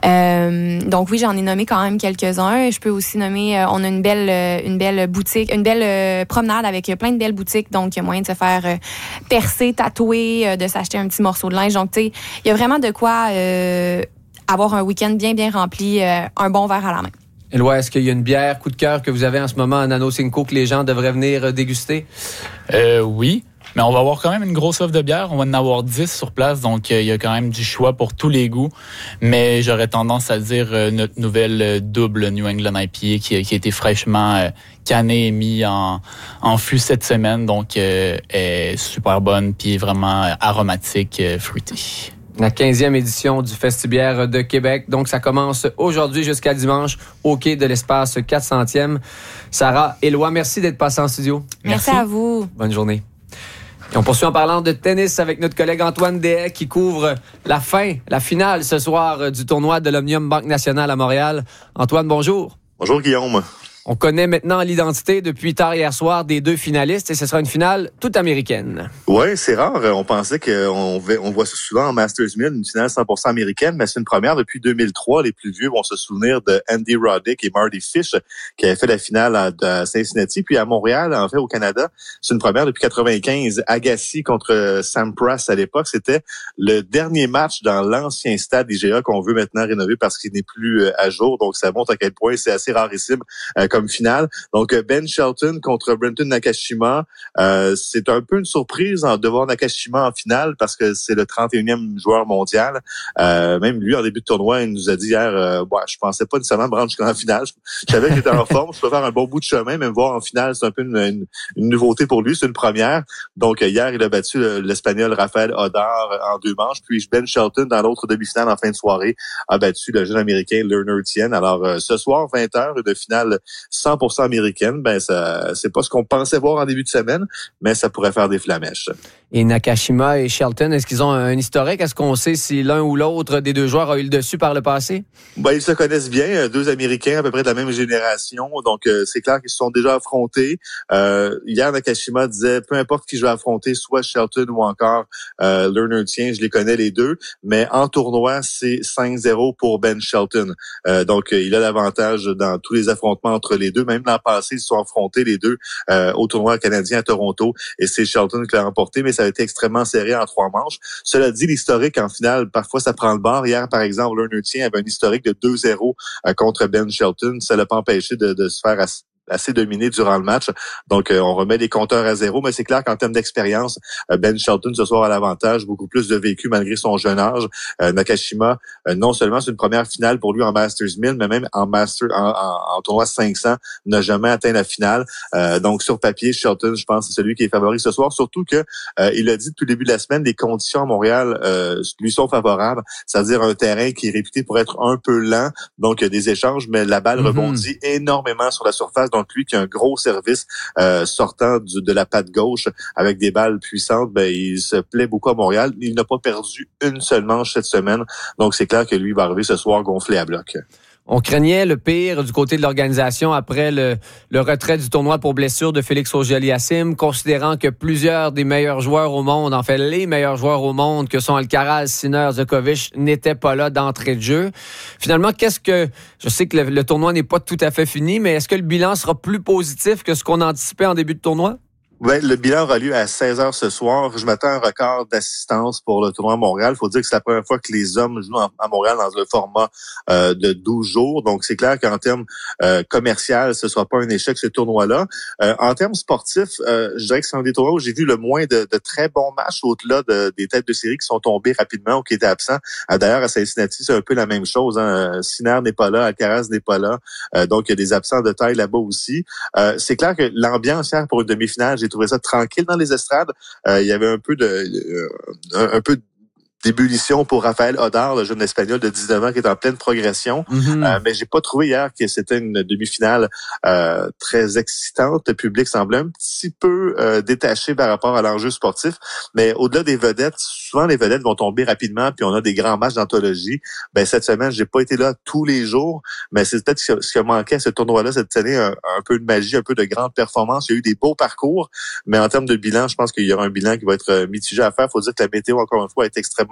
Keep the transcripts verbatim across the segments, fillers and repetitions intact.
Euh, donc oui, j'en ai nommé quand même quelques-uns. Je peux aussi nommer, euh, on a une belle, euh, une belle boutique, une belle euh, promenade avec plein de belles boutiques. Donc il y a moyen de se faire euh, percer, tatouer, euh, de s'acheter un petit morceau de linge. Donc tu sais, il y a vraiment de quoi euh, avoir un week-end bien bien rempli, euh, un bon verre à la main. Éloi, est-ce qu'il y a une bière coup de cœur que vous avez en ce moment à Nano Cinco que les gens devraient venir déguster? Euh, oui, mais on va avoir quand même une grosse offre de bière. On va en avoir dix sur place, donc il euh, y a quand même du choix pour tous les goûts. Mais j'aurais tendance à dire euh, notre nouvelle euh, double New England I P A qui, qui a été fraîchement euh, cannée et mis en, en fût cette semaine. Donc, euh, est super bonne puis vraiment euh, aromatique, euh, fruitée. La quinzième édition du Festibière de Québec. Donc, ça commence aujourd'hui jusqu'à dimanche au quai de l'Espace quatre centième. Sarah, Éloi, merci d'être passé en studio. Merci, merci à vous. Bonne journée. Et on poursuit en parlant de tennis avec notre collègue Antoine Deshaies qui couvre la fin, la finale ce soir du tournoi de l'Omnium Banque Nationale à Montréal. Antoine, bonjour. Bonjour Guillaume. On connaît maintenant l'identité depuis tard hier soir des deux finalistes et ce sera une finale toute américaine. Oui, c'est rare. On pensait qu'on on voit ça souvent en Masters mille, une finale cent pour cent américaine, mais c'est une première depuis deux mille trois. Les plus vieux vont se souvenir de Andy Roddick et Marty Fish qui avaient fait la finale à Cincinnati. Puis à Montréal, en fait, au Canada, c'est une première depuis quatre-vingt-quinze. Agassi contre Sam Press à l'époque, c'était le dernier match dans l'ancien stade I G A qu'on veut maintenant rénover parce qu'il n'est plus à jour. Donc ça montre à quel point c'est assez rarissime comme finale. Donc, Ben Shelton contre Brenton Nakashima. Euh, c'est un peu une surprise en, de voir Nakashima en finale parce que c'est le trente et unième joueur mondial. Euh, même lui, en début de tournoi, il nous a dit hier, euh, ouais, je pensais pas nécessairement me rendre jusqu'en finale. Je, je savais qu'il était en forme. Je peux faire un bon bout de chemin, mais me voir en finale, c'est un peu une, une, une nouveauté pour lui. C'est une première. Donc, hier, il a battu l'Espagnol Rafael Odar en deux manches. Puis, Ben Shelton, dans l'autre demi-finale en fin de soirée, a battu le jeune Américain Lerner Tien. Alors, euh, ce soir, vingt heures de finale cent pour cent américaine, ben ça, c'est pas ce qu'on pensait voir en début de semaine, mais ça pourrait faire des flamèches. Et Nakashima et Shelton, est-ce qu'ils ont un historique? Est-ce qu'on sait si l'un ou l'autre des deux joueurs a eu le dessus par le passé? Ben, ils se connaissent bien, deux Américains à peu près de la même génération, donc euh, c'est clair qu'ils se sont déjà affrontés. Euh, hier, Nakashima disait, peu importe qui je vais affronter, soit Shelton ou encore euh, Lerner Tien, je les connais les deux, mais en tournoi, c'est cinq zéro pour Ben Shelton. Euh, donc, il a l'avantage dans tous les affrontements entre les deux. Même l'an passé, ils se sont affrontés les deux euh, au tournoi canadien à Toronto, et c'est Shelton qui l'a remporté, mais ça a été extrêmement serré en trois manches. Cela dit, l'historique en finale, parfois ça prend le bord. Hier, par exemple, Lerner Tien avait un historique de deux zéro euh, contre Ben Shelton. Ça l'a pas empêché de, de se faire assez assez dominé durant le match. Donc, euh, on remet les compteurs à zéro, mais c'est clair qu'en termes d'expérience, euh, Ben Shelton ce soir a l'avantage, beaucoup plus de vécu malgré son jeune âge. Euh, Nakashima, euh, non seulement c'est une première finale pour lui en Masters mille, mais même en Master, en, en, en tournoi cinq cents, n'a jamais atteint la finale. Euh, donc, sur papier, Shelton, je pense, c'est celui qui est favori ce soir, surtout que euh, il a dit depuis le début de la semaine, les conditions à Montréal euh, lui sont favorables, c'est-à-dire un terrain qui est réputé pour être un peu lent, donc il y a des échanges, mais la balle mm-hmm. rebondit énormément sur la surface. Donc, lui qui a un gros service euh, sortant du, de la patte gauche avec des balles puissantes, ben il se plaît beaucoup à Montréal. Il n'a pas perdu une seule manche cette semaine. Donc, c'est clair que lui va arriver ce soir gonflé à bloc. On craignait le pire du côté de l'organisation après le, le retrait du tournoi pour blessure de Félix Auger-Aliassime, considérant que plusieurs des meilleurs joueurs au monde, en fait les meilleurs joueurs au monde, que sont Alcaraz, Sinner, Djokovic, n'étaient pas là d'entrée de jeu. Finalement, qu'est-ce que... Je sais que le, le tournoi n'est pas tout à fait fini, mais est-ce que le bilan sera plus positif que ce qu'on anticipait en début de tournoi? Ouais, le bilan aura lieu à seize heures ce soir. Je m'attends à un record d'assistance pour le tournoi à Montréal. Il faut dire que c'est la première fois que les hommes jouent à Montréal dans le format euh, de douze jours. Donc, c'est clair qu'en termes euh, commercial, ce sera pas un échec, ce tournoi-là. Euh, en termes sportifs, euh, je dirais que c'est un des tournois où j'ai vu le moins de, de très bons matchs au-delà de, des têtes de série qui sont tombées rapidement ou qui étaient absents. Euh, d'ailleurs, à Cincinnati, c'est un peu la même chose. Hein. Sinner n'est pas là, Alcaraz n'est pas là. Euh, donc, il y a des absents de taille là-bas aussi. Euh, c'est clair que l'ambiance hier pour une demi-finale, j'ai trouvé ça tranquille dans les estrades. Euh, il y avait un peu de euh, un, un peu d'ébullition pour Rafael Odar, le jeune Espagnol de dix-neuf ans qui est en pleine progression. Mm-hmm. Euh, mais j'ai pas trouvé hier que c'était une demi-finale euh, très excitante. Le public semblait un petit peu euh, détaché par rapport à l'enjeu sportif. Mais au-delà des vedettes, souvent les vedettes vont tomber rapidement, puis on a des grands matchs d'anthologie. Ben cette semaine, j'ai pas été là tous les jours, mais c'est peut-être ce qui a manqué à ce tournoi-là cette année, un, un peu de magie, un peu de grande performance. Il y a eu des beaux parcours, mais en termes de bilan, je pense qu'il y aura un bilan qui va être mitigé à faire. Il faut dire que la météo, encore une fois, est extrêmement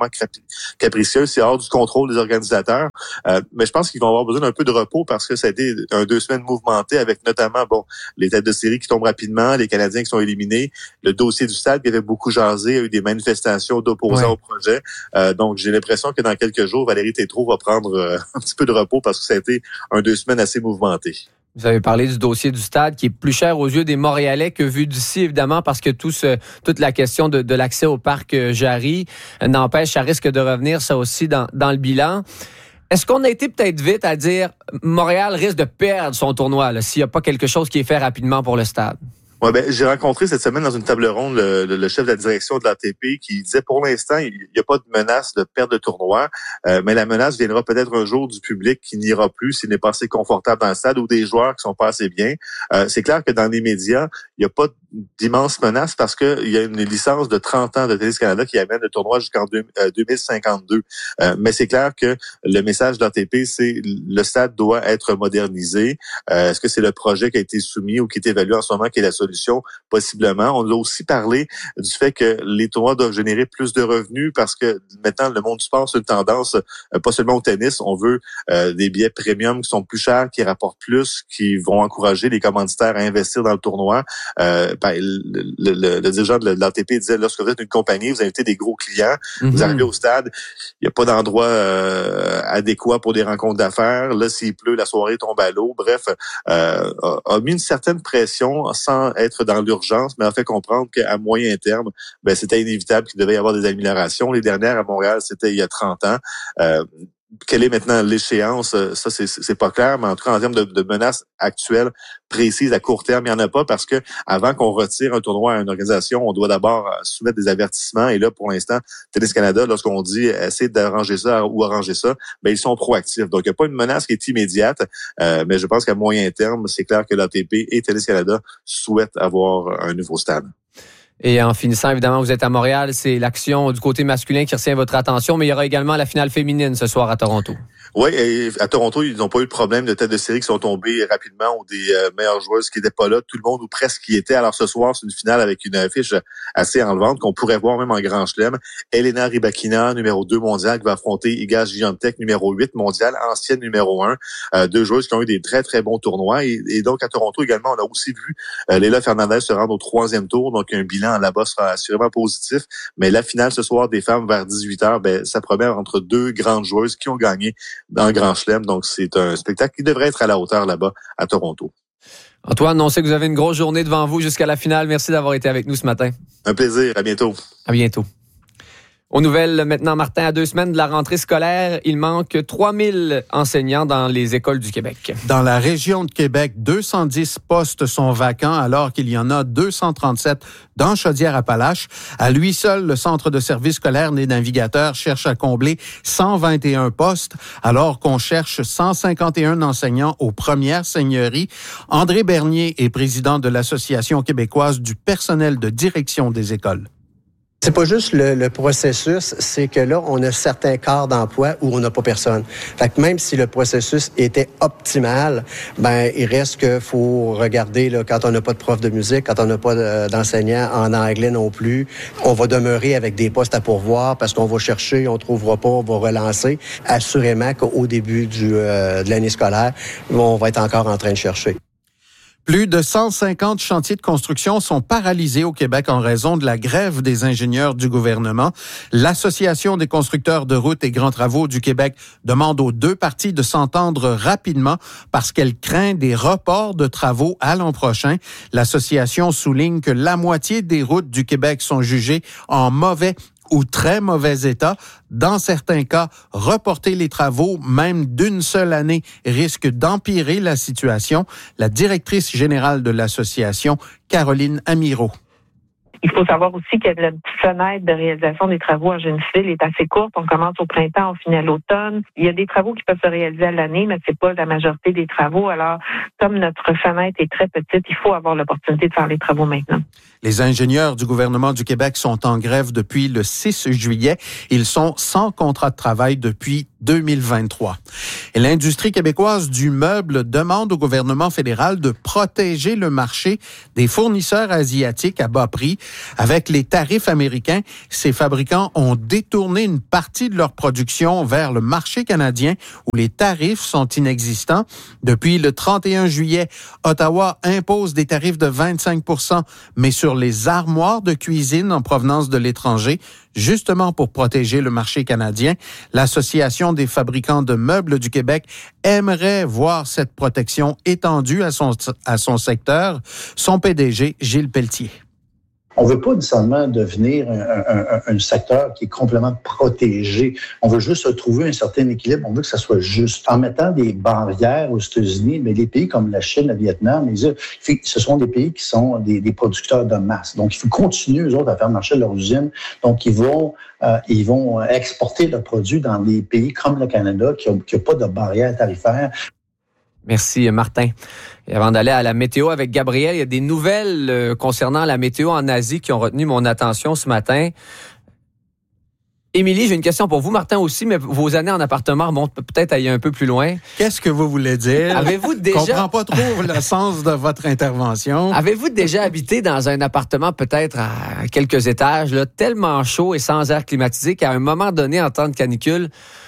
complètement capricieux, c'est hors du contrôle des organisateurs. Euh, mais je pense qu'ils vont avoir besoin d'un peu de repos parce que ça a été un deux semaines mouvementé avec notamment bon les têtes de série qui tombent rapidement, les Canadiens qui sont éliminés, le dossier du stade qui avait beaucoup jasé, il y a eu des manifestations d'opposants ouais. au projet. Euh, donc j'ai l'impression que dans quelques jours, Valérie Tétrault va prendre euh, un petit peu de repos parce que ça a été un deux semaines assez mouvementé. Vous avez parlé du dossier du stade qui est plus cher aux yeux des Montréalais que vu d'ici, évidemment, parce que tout ce, toute la question de, de l'accès au parc Jarry n'empêche, ça risque de revenir, ça aussi, dans, dans le bilan. Est-ce qu'on a été peut-être vite à dire Montréal risque de perdre son tournoi là, s'il n'y a pas quelque chose qui est fait rapidement pour le stade? Ouais, ben, j'ai rencontré cette semaine dans une table ronde le, le, le chef de la direction de l'A T P qui disait pour l'instant, il n'y a pas de menace de perte de tournoi, euh, mais la menace viendra peut-être un jour du public qui n'ira plus s'il n'est pas assez confortable dans le stade ou des joueurs qui sont pas assez bien. Euh, c'est clair que dans les médias, il n'y a pas d'immense menace parce que il y a une licence de trente ans de Tennis-Canada qui amène le tournoi jusqu'en deux mille cinquante-deux. Euh, mais c'est clair que le message de l'A T P, c'est le stade doit être modernisé. Euh, est-ce que c'est le projet qui a été soumis ou qui est évalué en ce moment qui est la solution? Possiblement. On a aussi parlé du fait que les tournois doivent générer plus de revenus parce que maintenant, le monde du sport, c'est une tendance, euh, pas seulement au tennis, on veut euh, des billets premium qui sont plus chers, qui rapportent plus, qui vont encourager les commanditaires à investir dans le tournoi. Euh, ben, le, le, le dirigeant de l'A T P disait, lorsque vous êtes une compagnie, vous invitez des gros clients, mm-hmm. vous arrivez au stade, il n'y a pas d'endroit euh, adéquat pour des rencontres d'affaires. Là, s'il pleut, la soirée tombe à l'eau. Bref, euh, a, a mis une certaine pression sans être dans l'urgence, mais a fait comprendre qu'à moyen terme, ben c'était inévitable qu'il devait y avoir des améliorations. Les dernières à Montréal, c'était il y a trente ans. Euh, quelle est maintenant l'échéance? Ça, c'est, c'est pas clair, mais en tout cas, en termes de, de menaces actuelles précises à court terme, il n'y en a pas parce que avant qu'on retire un tournoi à une organisation, on doit d'abord soumettre des avertissements. Et là, pour l'instant, Tennis Canada, lorsqu'on dit essayer d'arranger ça ou arranger ça, ben ils sont proactifs. Donc, il n'y a pas une menace qui est immédiate, euh, mais je pense qu'à moyen terme, c'est clair que l'A T P et Tennis Canada souhaitent avoir un nouveau stade. Et en finissant, évidemment, vous êtes à Montréal, c'est l'action du côté masculin qui retient votre attention, mais il y aura également la finale féminine ce soir à Toronto. Oui, et à Toronto, ils n'ont pas eu de problème de tête de série qui sont tombés rapidement ou des euh, meilleures joueuses qui n'étaient pas là. Tout le monde ou presque y était. Alors ce soir, c'est une finale avec une affiche assez enlevante qu'on pourrait voir même en Grand Chelem. Elena Rybakina, numéro deux mondial, qui va affronter Iga Swiatek, numéro huit mondial, ancienne numéro un. Euh, deux joueuses qui ont eu des très, très bons tournois. Et, et donc à Toronto également, on a aussi vu euh, Leila Fernandez se rendre au troisième tour. Donc un bilan là-bas sera assurément positif. Mais la finale ce soir des femmes vers dix-huit heures, ben, ça promet entre deux grandes joueuses qui ont gagné dans le Grand Chelem. Donc, c'est un spectacle qui devrait être à la hauteur là-bas à Toronto. Antoine, on sait que vous avez une grosse journée devant vous jusqu'à la finale. Merci d'avoir été avec nous ce matin. Un plaisir. À bientôt. À bientôt. Aux nouvelles, maintenant, Martin, à deux semaines de la rentrée scolaire, il manque trois mille enseignants dans les écoles du Québec. Dans la région de Québec, deux cent dix postes sont vacants alors qu'il y en a deux cent trente-sept dans Chaudière-Appalaches. À lui seul, le Centre de services scolaires des navigateurs cherche à combler cent vingt et un postes alors qu'on cherche cent cinquante et un enseignants aux premières seigneuries. André Bernier est président de l'Association québécoise du personnel de direction des écoles. C'est pas juste le, le processus, c'est que là, on a certains quarts d'emploi où on n'a pas personne. Fait que même si le processus était optimal, ben il reste que faut regarder là, quand on n'a pas de prof de musique, quand on n'a pas de, d'enseignant en anglais non plus, on va demeurer avec des postes à pourvoir parce qu'on va chercher, on trouvera pas, on va relancer. Assurément qu'au début du, euh, de l'année scolaire, on va être encore en train de chercher. Plus de cent cinquante chantiers de construction sont paralysés au Québec en raison de la grève des ingénieurs du gouvernement. L'Association des constructeurs de routes et grands travaux du Québec demande aux deux parties de s'entendre rapidement parce qu'elle craint des reports de travaux à l'an prochain. L'association souligne que la moitié des routes du Québec sont jugées en mauvais ou très mauvais état. Dans certains cas, reporter les travaux, même d'une seule année, risque d'empirer la situation. La directrice générale de l'association, Caroline Amirault. Il faut savoir aussi que la fenêtre de réalisation des travaux en génie civil est assez courte. On commence au printemps, on finit à l'automne. Il y a des travaux qui peuvent se réaliser à l'année, mais c'est pas la majorité des travaux. Alors, comme notre fenêtre est très petite, il faut avoir l'opportunité de faire les travaux maintenant. Les ingénieurs du gouvernement du Québec sont en grève depuis le six juillet. Ils sont sans contrat de travail depuis deux mille vingt-trois. Et l'industrie québécoise du meuble demande au gouvernement fédéral de protéger le marché des fournisseurs asiatiques à bas prix. Avec les tarifs américains, ces fabricants ont détourné une partie de leur production vers le marché canadien où les tarifs sont inexistants. Depuis le trente et un juillet, Ottawa impose des tarifs de vingt-cinq pour cent, mais sur les armoires de cuisine en provenance de l'étranger, justement pour protéger le marché canadien. L'Association des fabricants de meubles du Québec aimerait voir cette protection étendue à son, à son secteur. Son P D G, Gilles Pelletier. On veut pas nécessairement devenir un, un, un secteur qui est complètement protégé. On veut juste trouver un certain équilibre. On veut que ça soit juste. En mettant des barrières aux États-Unis, mais les pays comme la Chine, le Vietnam, les, ce sont des pays qui sont des, des producteurs de masse. Donc, il faut continuer, eux autres, à faire marcher leurs usines. Donc, ils vont, euh, ils vont exporter leurs produits dans des pays comme le Canada qui n'ont pas de barrières tarifaires. Merci, Martin. Et avant d'aller à la météo avec Gabriel, il y a des nouvelles euh, concernant la météo en Asie qui ont retenu mon attention ce matin. Émilie, j'ai une question pour vous, Martin aussi, mais vos années en appartement remontent peut-être à y un peu plus loin. Qu'est-ce que vous voulez dire? Avez-vous déjà... Je comprends pas trop le sens de votre intervention. Avez-vous déjà habité dans un appartement peut-être à quelques étages, là, tellement chaud et sans air climatisé qu'à un moment donné, en temps de canicule,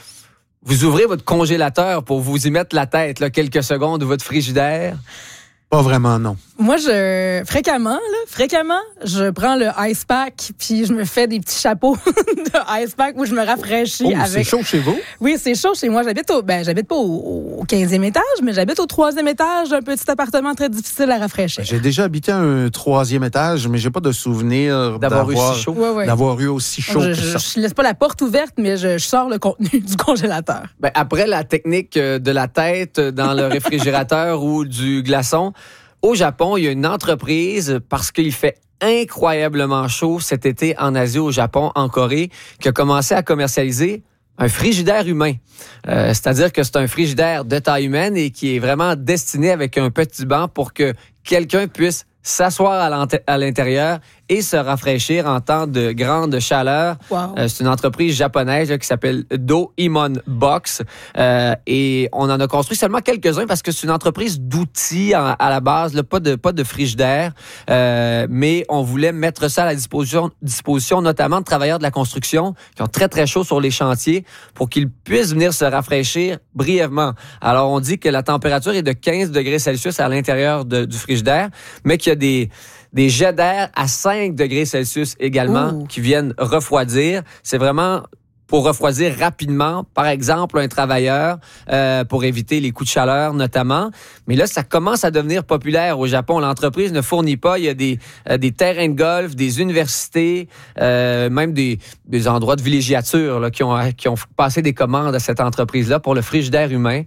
vous ouvrez votre congélateur pour vous y mettre la tête, là, quelques secondes, ou votre frigidaire? Pas vraiment, non. Moi, je fréquemment, là, fréquemment, je prends le ice pack puis je me fais des petits chapeaux de ice pack où je me rafraîchis. Oh, avec. C'est chaud chez vous? Oui, c'est chaud chez moi. J'habite au, ben, j'habite pas au, au quinzième étage, mais j'habite au troisième étage d'un petit appartement très difficile à rafraîchir. J'ai déjà habité à un troisième étage, mais j'ai pas de souvenir d'avoir, d'avoir eu si chaud. Ouais, ouais. D'avoir eu aussi chaud je, que je, ça. Je laisse pas la porte ouverte, mais je, je sors le contenu du congélateur. Ben, après la technique de la tête dans le réfrigérateur ou du glaçon, au Japon, il y a une entreprise, parce qu'il fait incroyablement chaud cet été en Asie, au Japon, en Corée, qui a commencé à commercialiser un frigidaire humain. Euh, c'est-à-dire que c'est un frigidaire de taille humaine et qui est vraiment destiné avec un petit banc pour que quelqu'un puisse s'asseoir à l'intérieur et se rafraîchir en temps de grande chaleur. Wow. Euh, c'est une entreprise japonaise là, qui s'appelle Doimon Box euh, et on en a construit seulement quelques-uns parce que c'est une entreprise d'outils à, à la base, là, pas de pas de frigidaire, euh, mais on voulait mettre ça à la disposition, disposition notamment de travailleurs de la construction qui ont très très chaud sur les chantiers pour qu'ils puissent venir se rafraîchir brièvement. Alors on dit que la température est de quinze degrés Celsius à l'intérieur de, du frigidaire, mais qu'il y a des des jets d'air à cinq degrés Celsius également Ouh. Qui viennent refroidir. C'est vraiment pour refroidir rapidement, par exemple, un travailleur, euh, pour éviter les coups de chaleur notamment. Mais là, ça commence à devenir populaire au Japon. L'entreprise ne fournit pas. Il y a des, euh, des terrains de golf, des universités, euh, même des, des endroits de villégiature là, qui, ont, qui ont passé des commandes à cette entreprise-là pour le frigidaire humain.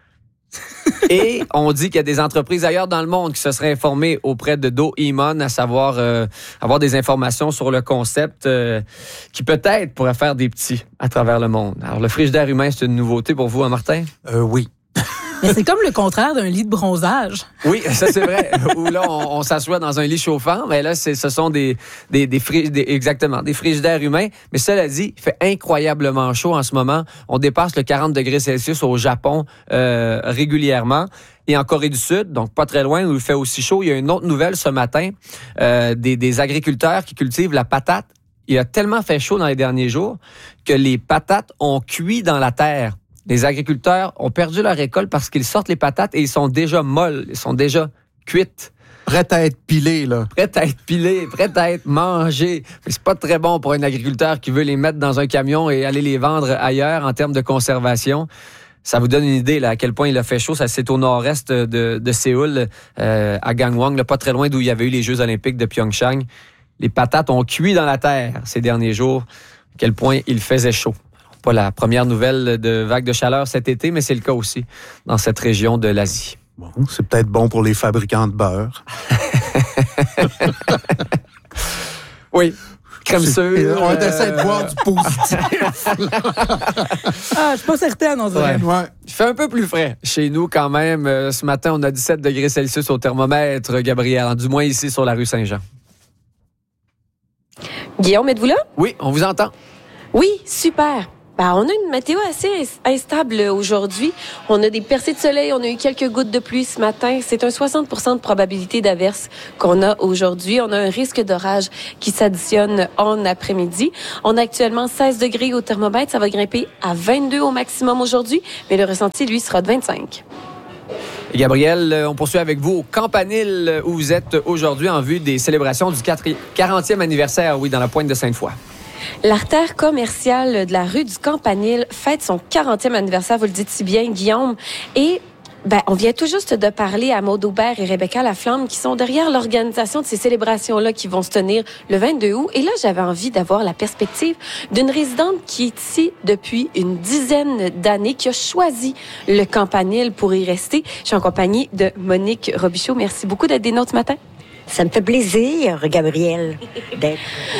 Et on dit qu'il y a des entreprises ailleurs dans le monde qui se seraient informées auprès de Doimon, à savoir euh, avoir des informations sur le concept euh, qui peut-être pourrait faire des petits à travers le monde. Alors, le frigidaire humain, c'est une nouveauté pour vous, hein, Martin? Euh, oui. Mais c'est comme le contraire d'un lit de bronzage. Oui, ça c'est vrai. Où là, on, on s'assoit dans un lit chauffant, mais là, c'est, ce sont des, des, des, fri- des exactement des frigidaires humains. Mais cela dit, il fait incroyablement chaud en ce moment. On dépasse le quarante degrés Celsius au Japon euh, régulièrement. Et en Corée du Sud, donc pas très loin, où il fait aussi chaud, il y a une autre nouvelle ce matin, euh, des, des agriculteurs qui cultivent la patate. Il a tellement fait chaud dans les derniers jours que les patates ont cuit dans la terre. Les agriculteurs ont perdu leur récolte parce qu'ils sortent les patates et ils sont déjà molles, ils sont déjà cuites. Prêtes à être pilées, là. Prêtes à être pilées, prêtes à être mangées. Mais c'est pas très bon pour un agriculteur qui veut les mettre dans un camion et aller les vendre ailleurs en termes de conservation. Ça vous donne une idée là, à quel point il a fait chaud. Ça, c'est au nord-est de, de Séoul, euh, à Gangwon, là, pas très loin d'où il y avait eu les Jeux olympiques de Pyeongchang. Les patates ont cuit dans la terre ces derniers jours. À quel point il faisait chaud. Pas la première nouvelle de vague de chaleur cet été, mais c'est le cas aussi dans cette région de l'Asie. Bon, c'est peut-être bon pour les fabricants de beurre. Oui. Crème sûre. On euh... essaie de voir du positif. Ah, je suis pas certaine, on dirait. Ouais. Ouais. Il fait un peu plus frais chez nous quand même. Euh, ce matin, on a dix-sept degrés Celsius au thermomètre, Gabriel, du moins ici sur la rue Saint-Jean. Guillaume, êtes-vous là? Oui, on vous entend. Oui, super. Ben, on a une météo assez instable aujourd'hui. On a des percées de soleil, on a eu quelques gouttes de pluie ce matin. C'est un soixante pour cent de probabilité d'averse qu'on a aujourd'hui. On a un risque d'orage qui s'additionne en après-midi. On a actuellement seize degrés au thermomètre. Ça va grimper à vingt-deux au maximum aujourd'hui, mais le ressenti, lui, sera de vingt-cinq. Et Gabrielle, on poursuit avec vous au Campanile où vous êtes aujourd'hui en vue des célébrations du quarantième anniversaire, oui, dans la Pointe de Sainte-Foy. L'artère commerciale de la rue du Campanile fête son quarantième anniversaire, vous le dites si bien, Guillaume. Et ben, on vient tout juste de parler à Maud Aubert et Rebecca Laflamme qui sont derrière l'organisation de ces célébrations-là qui vont se tenir le vingt-deux août. Et là, j'avais envie d'avoir la perspective d'une résidente qui est ici depuis une dizaine d'années, qui a choisi le Campanile pour y rester. Je suis en compagnie de Monique Robichaud. Merci beaucoup d'être des nôtres ce matin. Ça me fait plaisir, Gabrielle, d'être...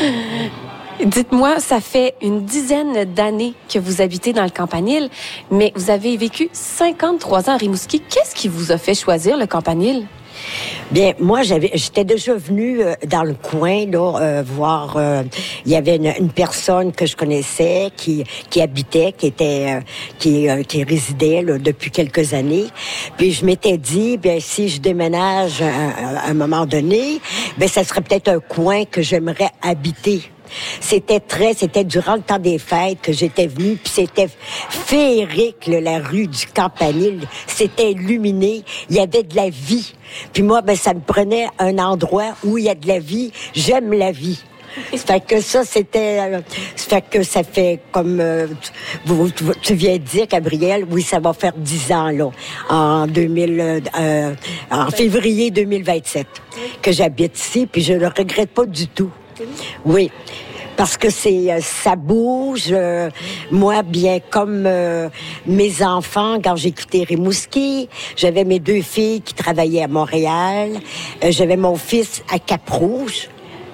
Dites-moi, ça fait une dizaine d'années que vous habitez dans le Campanile, mais vous avez vécu cinquante-trois ans à Rimouski. Qu'est-ce qui vous a fait choisir le Campanile? Bien, moi, j'avais, j'étais déjà venue euh, dans le coin, là, euh, voir. Euh, il y avait une, une personne que je connaissais qui qui habitait, qui était, euh, qui euh, qui résidait là, depuis quelques années. Puis je m'étais dit, bien, si je déménage à, à, à un moment donné, bien, ça serait peut-être un coin que j'aimerais habiter. C'était très, c'était durant le temps des fêtes que j'étais venue, puis c'était féerique, là, la rue du Campanile. C'était illuminé, il y avait de la vie. Puis moi, ben, ça me prenait un endroit où il y a de la vie. J'aime la vie. Ça fait que ça, c'était... Euh, ça fait que ça fait comme... Euh, tu, tu, tu viens de dire, Gabrielle, oui, ça va faire dix ans, là, en deux mille... Euh, en février deux mille vingt-sept, que j'habite ici, puis je ne le regrette pas du tout. Oui, parce que c'est ça bouge. Euh, moi, bien comme euh, mes enfants, quand j'ai quitté Rimouski, j'avais mes deux filles qui travaillaient à Montréal. Euh, j'avais mon fils à Cap-Rouge.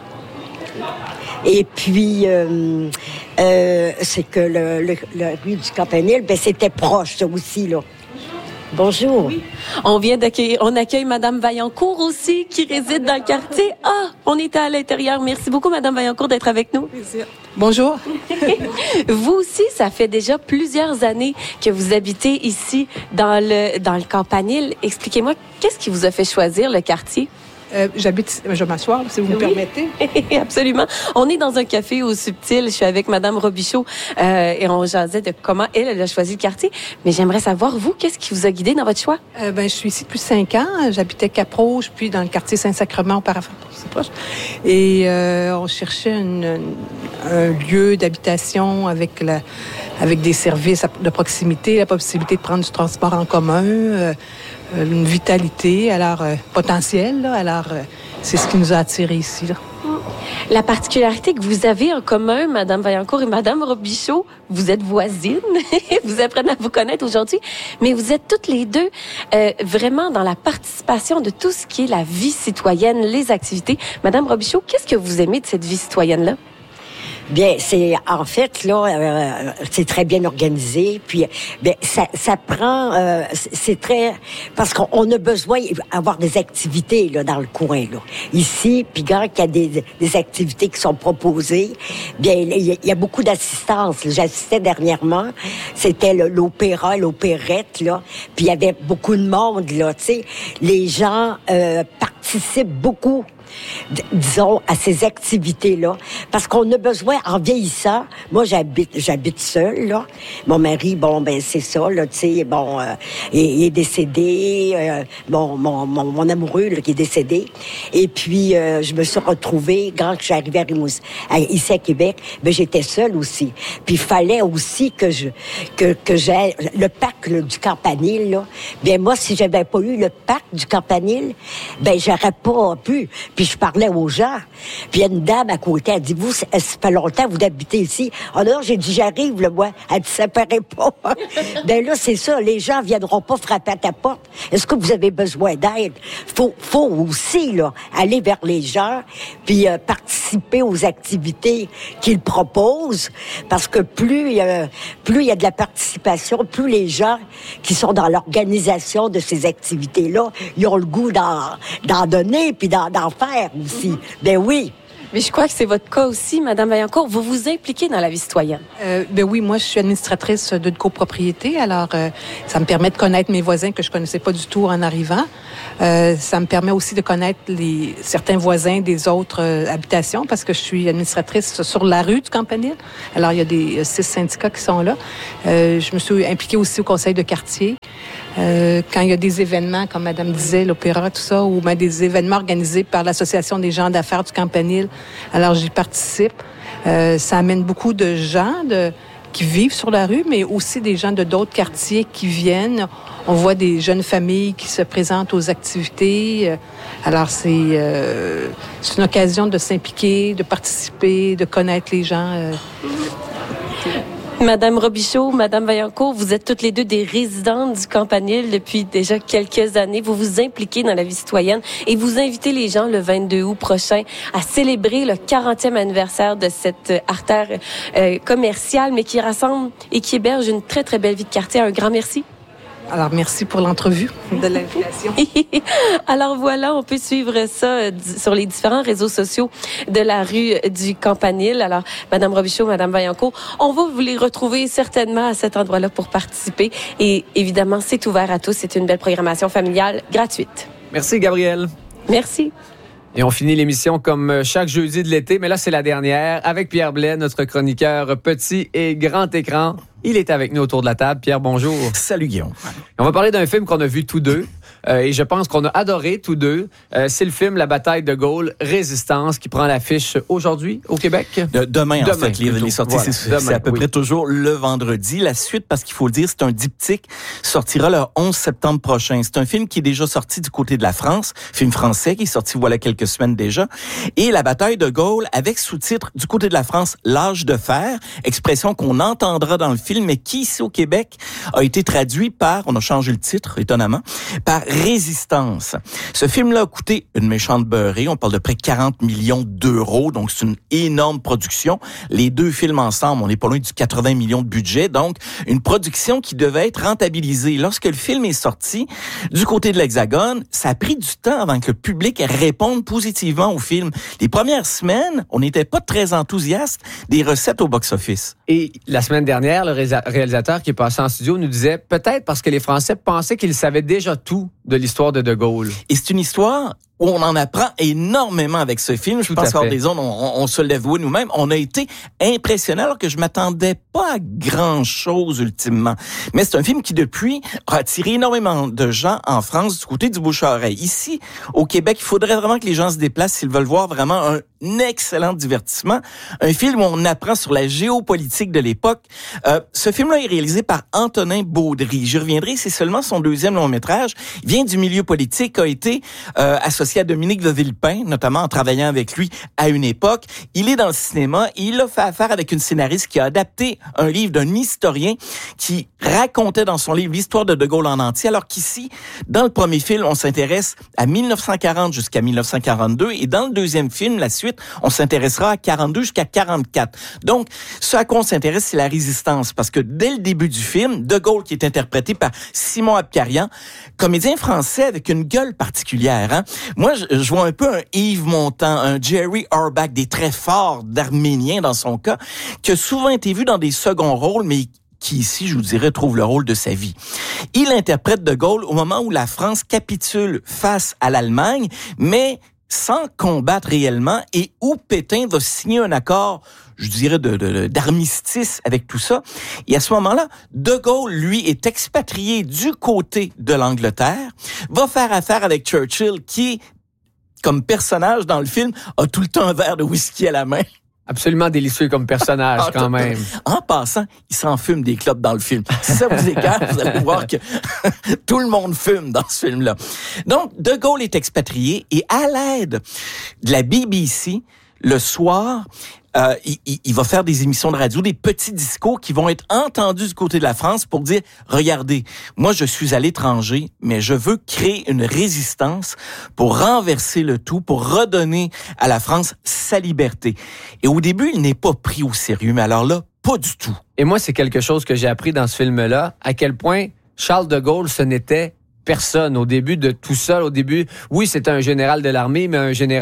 Et puis, euh, euh, c'est que le, le, le rue du Campanile, ben c'était proche, ça aussi, là. Bonjour. Oui. On vient d'accueillir, on accueille Madame Vaillancourt aussi, qui réside dans le quartier. Ah, on était à l'intérieur. Merci beaucoup, Madame Vaillancourt, d'être avec nous. Plaisir. Bonjour. Vous aussi, ça fait déjà plusieurs années que vous habitez ici, dans le, dans le Campanile. Expliquez-moi, qu'est-ce qui vous a fait choisir le quartier? Euh, j'habite, je vais m'asseoir, si vous oui. me permettez. Absolument. On est dans un café au Subtil. Je suis avec Madame Robichaud euh, et on jasait de comment elle, elle a choisi le quartier. Mais j'aimerais savoir, vous, qu'est-ce qui vous a guidé dans votre choix? Euh, ben, je suis ici depuis cinq ans. J'habitais Cap-Rouge, puis dans le quartier Saint-Sacrement, auparavant. C'est proche. Et euh, on cherchait une, une, un lieu d'habitation avec, la, avec des services de proximité, la possibilité de prendre du transport en commun, euh, une vitalité, alors euh, potentielle, là, alors euh, c'est ce qui nous a attirés ici, là. La particularité que vous avez en commun, Madame Vaillancourt et Madame Robichaud, vous êtes voisines, vous apprenez à vous connaître aujourd'hui, mais vous êtes toutes les deux euh, vraiment dans la participation de tout ce qui est la vie citoyenne, les activités. Madame Robichaud, qu'est-ce que vous aimez de cette vie citoyenne-là? Bien, c'est en fait là, euh, c'est très bien organisé. Puis, bien, ça, ça prend, euh, c'est très parce qu'on a besoin d'avoir des activités là dans le coin là. Ici, puis quand il y a des, des activités qui sont proposées, bien, il y a, il y a beaucoup d'assistance. J'assistais dernièrement, c'était le, l'opéra, l'opérette là. Puis il y avait beaucoup de monde là. Tu sais, les gens euh, participent beaucoup. Disons, à ces activités-là. Parce qu'on a besoin, en vieillissant, moi, j'habite, j'habite seule, là. Mon mari, bon, ben, c'est ça, là, tu sais, bon, euh, il, il est décédé, euh, bon, mon, mon, mon amoureux, là, qui est décédé. Et puis, euh, je me suis retrouvée, quand je suis arrivée à Rimouski, à, ici à Québec, ben, j'étais seule aussi. Puis, il fallait aussi que je, que, que j'ai, le parc, là, du Campanile, là. Bien, moi, si j'avais pas eu le parc du Campanile, ben, j'aurais pas pu. Puis je parlais aux gens. Puis il y a une dame à côté, elle dit, vous, ça fait longtemps que vous habitez ici. Ah non, j'ai dit, j'arrive, là, moi. Elle dit, ça paraît pas. Ben là, c'est ça, les gens viendront pas frapper à ta porte. Est-ce que vous avez besoin d'aide? Faut, faut aussi, là, aller vers les gens, puis euh, participer aux activités qu'ils proposent, parce que plus il y a, plus il y a de la participation, plus les gens qui sont dans l'organisation de ces activités-là, ils ont le goût d'en, d'en donner, puis d'en, d'en faire aussi. Ben oui. Mais je crois que c'est votre cas aussi, Madame Vaillancourt. Vous vous impliquez dans la vie citoyenne. Euh, ben oui, moi, je suis administratrice d'une copropriété. Alors, euh, ça me permet de connaître mes voisins que je connaissais pas du tout en arrivant. Euh, ça me permet aussi de connaître les certains voisins des autres euh, habitations parce que je suis administratrice sur la rue du Campanile. Alors, il y a des euh, six syndicats qui sont là. Euh, je me suis impliquée aussi au conseil de quartier. Euh, quand il y a des événements, comme Madame disait, l'opéra, tout ça, ou ben, des événements organisés par l'Association des gens d'affaires du Campanile, alors j'y participe. Euh, ça amène beaucoup de gens de, qui vivent sur la rue, mais aussi des gens de d'autres quartiers qui viennent. On voit des jeunes familles qui se présentent aux activités. Alors, c'est, euh, c'est une occasion de s'impliquer, de participer, de connaître les gens. Euh. Madame Robichaud, Madame Vaillancourt, vous êtes toutes les deux des résidentes du Campanile depuis déjà quelques années. Vous vous impliquez dans la vie citoyenne et vous invitez les gens le vingt-deux août prochain à célébrer le quarantième anniversaire de cette artère euh, commerciale, mais qui rassemble et qui héberge une très, très belle vie de quartier. Un grand merci. Alors, merci pour l'entrevue de l'invitation. Alors voilà, on peut suivre ça euh, sur les différents réseaux sociaux de la rue du Campanile. Alors, Madame Robichaud, Madame Vaillancourt, on va vous les retrouver certainement à cet endroit-là pour participer. Et évidemment, c'est ouvert à tous. C'est une belle programmation familiale gratuite. Merci, Gabrielle. Merci. Et on finit l'émission comme chaque jeudi de l'été, mais là, c'est la dernière, avec Pierre Blais, notre chroniqueur petit et grand écran. Il est avec nous autour de la table. Pierre, bonjour. Salut, Guillaume. On va parler d'un film qu'on a vu tous deux. Euh, et je pense qu'on a adoré tous deux. Euh, c'est le film La bataille de Gaulle, Résistance, qui prend l'affiche aujourd'hui au Québec. De, demain, demain, en fait. Les, les sorties, voilà, c'est, demain, c'est à peu oui. près toujours le vendredi. La suite, parce qu'il faut le dire, c'est un diptyque, sortira le onze septembre prochain. C'est un film qui est déjà sorti du côté de la France, film français qui est sorti voilà quelques semaines déjà. Et La bataille de Gaulle, avec sous-titre du côté de la France, L'âge de fer, expression qu'on entendra dans le film, mais qui, ici au Québec, a été traduit par, on a changé le titre, étonnamment, par Résistance. Ce film-là a coûté une méchante beurrée. On parle de près de quarante millions d'euros, donc c'est une énorme production. Les deux films ensemble, on n'est pas loin du quatre-vingts millions de budget, donc une production qui devait être rentabilisée. Lorsque le film est sorti, du côté de l'Hexagone, ça a pris du temps avant que le public réponde positivement au film. Les premières semaines, on n'était pas très enthousiaste des recettes au box-office. Et la semaine dernière, le réalisateur qui est passé en studio nous disait peut-être parce que les Français pensaient qu'ils savaient déjà tout de l'histoire de De Gaulle. Et c'est une histoire où on en apprend énormément avec ce film. Je Tout pense qu'en des zones, on, on se l'avoue nous-mêmes. On a été impressionnants alors que je m'attendais pas à grand-chose ultimement. Mais c'est un film qui, depuis, a attiré énormément de gens en France du côté du bouche-à-oreille. Ici, au Québec, il faudrait vraiment que les gens se déplacent s'ils veulent voir vraiment un excellent divertissement. Un film où on apprend sur la géopolitique de l'époque. Euh, ce film-là est réalisé par Antonin Baudry. J'y reviendrai, c'est seulement son deuxième long-métrage. Il vient du milieu politique, a été euh, associé à Dominique de Villepin, notamment en travaillant avec lui à une époque. Il est dans le cinéma et il a fait affaire avec une scénariste qui a adapté un livre d'un historien qui racontait dans son livre l'histoire de De Gaulle en entier, alors qu'ici, dans le premier film, on s'intéresse à dix-neuf cent quarante jusqu'à dix-neuf cent quarante-deux et dans le deuxième film, la suite, on s'intéressera à quarante-deux jusqu'à quarante-quatre. Donc, ce à quoi on s'intéresse, c'est la résistance, parce que dès le début du film, De Gaulle, qui est interprété par Simon Abkarian, comédien français avec une gueule particulière, hein. Moi, je, je vois un peu un Yves Montand, un Jerry Orbach, des traits forts d'Arménien dans son cas, qui a souvent été vu dans des seconds rôles, mais qui ici, je vous dirais, trouve le rôle de sa vie. Il interprète De Gaulle au moment où la France capitule face à l'Allemagne, mais sans combattre réellement, et où Pétain va signer un accord, je dirais, de, de, d'armistice avec tout ça. Et à ce moment-là, De Gaulle, lui, est expatrié du côté de l'Angleterre, va faire affaire avec Churchill, qui, comme personnage dans le film, a tout le temps un verre de whisky à la main. Absolument délicieux comme personnage, ah, quand même. En passant, il s'en fume des clopes dans le film. Si ça vous écarte, vous allez voir que tout le monde fume dans ce film-là. Donc, De Gaulle est expatrié et à l'aide de la B B C, le soir, euh, il, il, il va faire des émissions de radio, des petits discours qui vont être entendus du côté de la France pour dire, regardez, moi je suis à l'étranger, mais je veux créer une résistance pour renverser le tout, pour redonner à la France sa liberté. Et au début, il n'est pas pris au sérieux, mais alors là, pas du tout. Et moi, c'est quelque chose que j'ai appris dans ce film-là, à quel point Charles de Gaulle, ce n'était personne au début de tout seul. Au début, oui, c'était un général de l'armée, mais un général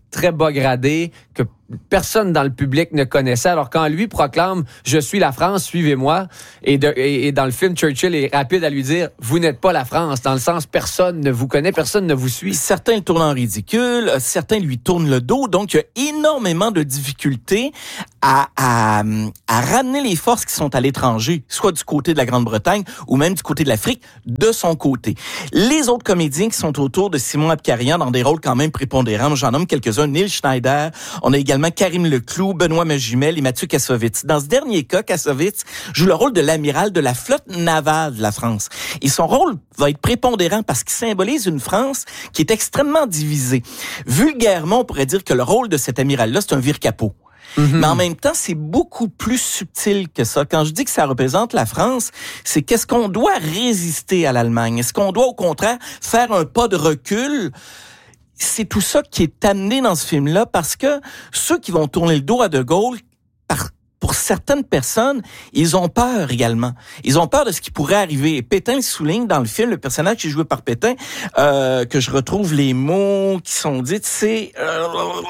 très bas gradé, que personne dans le public ne connaissait. Alors quand lui proclame « Je suis la France, suivez-moi », et, de, et, et dans le film, Churchill est rapide à lui dire « Vous n'êtes pas la France », dans le sens « Personne ne vous connaît, personne ne vous suit ». Certains le tournent en ridicule, certains lui tournent le dos, donc il y a énormément de difficultés à, à, à ramener les forces qui sont à l'étranger, soit du côté de la Grande-Bretagne ou même du côté de l'Afrique, de son côté. Les autres comédiens qui sont autour de Simon Abkarian dans des rôles quand même prépondérants, j'en nomme quelques-uns, Neil Schneider, on a également Karim Leclou, Benoît Magimel et Mathieu Kassovitz. Dans ce dernier cas, Kassovitz joue le rôle de l'amiral de la flotte navale de la France. Et son rôle va être prépondérant parce qu'il symbolise une France qui est extrêmement divisée. Vulgairement, on pourrait dire que le rôle de cet amiral-là, c'est un vire-capot. Mm-hmm. Mais en même temps, c'est beaucoup plus subtil que ça. Quand je dis que ça représente la France, c'est qu'est-ce qu'on doit résister à l'Allemagne? Est-ce qu'on doit, au contraire, faire un pas de recul? C'est tout ça qui est amené dans ce film-là parce que ceux qui vont tourner le dos à De Gaulle, par, pour certaines personnes, ils ont peur également. Ils ont peur de ce qui pourrait arriver. Pétain le souligne dans le film, le personnage qui est joué par Pétain, euh, que je retrouve les mots qui sont dits, c'est... Euh,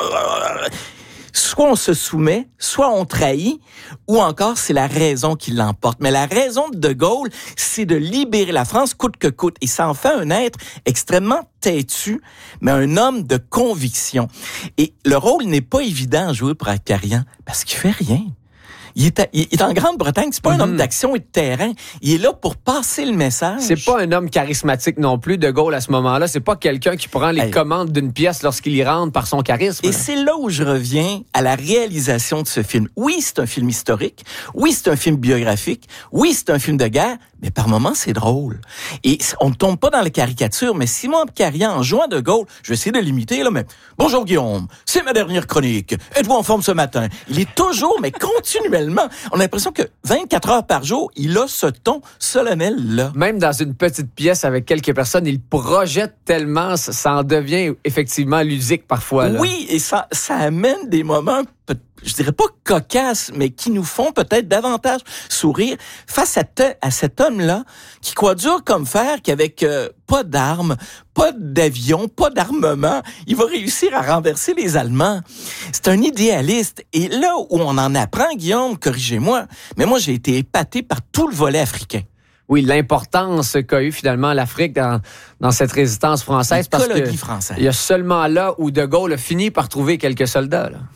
soit on se soumet, soit on trahit, ou encore c'est la raison qui l'emporte. Mais la raison de De Gaulle, c'est de libérer la France coûte que coûte. Et ça en fait un être extrêmement têtu, mais un homme de conviction. Et le rôle n'est pas évident à jouer pour Abkarian, parce qu'il fait rien. Il est, à, il est en Grande-Bretagne, c'est pas mm-hmm. un homme d'action et de terrain. Il est là pour passer le message. C'est pas un homme charismatique non plus, De Gaulle, à ce moment-là. C'est pas quelqu'un qui prend les hey. commandes d'une pièce lorsqu'il y rentre par son charisme. Et c'est là où je reviens à la réalisation de ce film. Oui, c'est un film historique. Oui, c'est un film biographique. Oui, c'est un film de guerre. Mais par moments, c'est drôle. Et on ne tombe pas dans la caricature, mais Simon Abkarian, en jouant De Gaulle, je vais essayer de l'imiter, là, mais « Bonjour Guillaume, c'est ma dernière chronique. Êtes-vous en forme ce matin? » Il est toujours, mais continuellement. On a l'impression que vingt-quatre heures par jour, il a ce ton solennel-là. Même dans une petite pièce avec quelques personnes, il projette tellement, ça en devient effectivement ludique parfois. Là. Oui, et ça, ça amène des moments je dirais pas cocasses, mais qui nous font peut-être davantage sourire face à, te, à cet homme-là qui croit dur comme fer qu'avec euh, pas d'armes, pas d'avion, pas d'armement, il va réussir à renverser les Allemands. C'est un idéaliste. Et là où on en apprend, Guillaume, corrigez-moi, mais moi j'ai été épaté par tout le volet africain. Oui, l'importance qu'a eu finalement l'Afrique dans, dans cette résistance française. Parce que française. Il y a seulement là où De Gaulle a fini par trouver quelques soldats, là.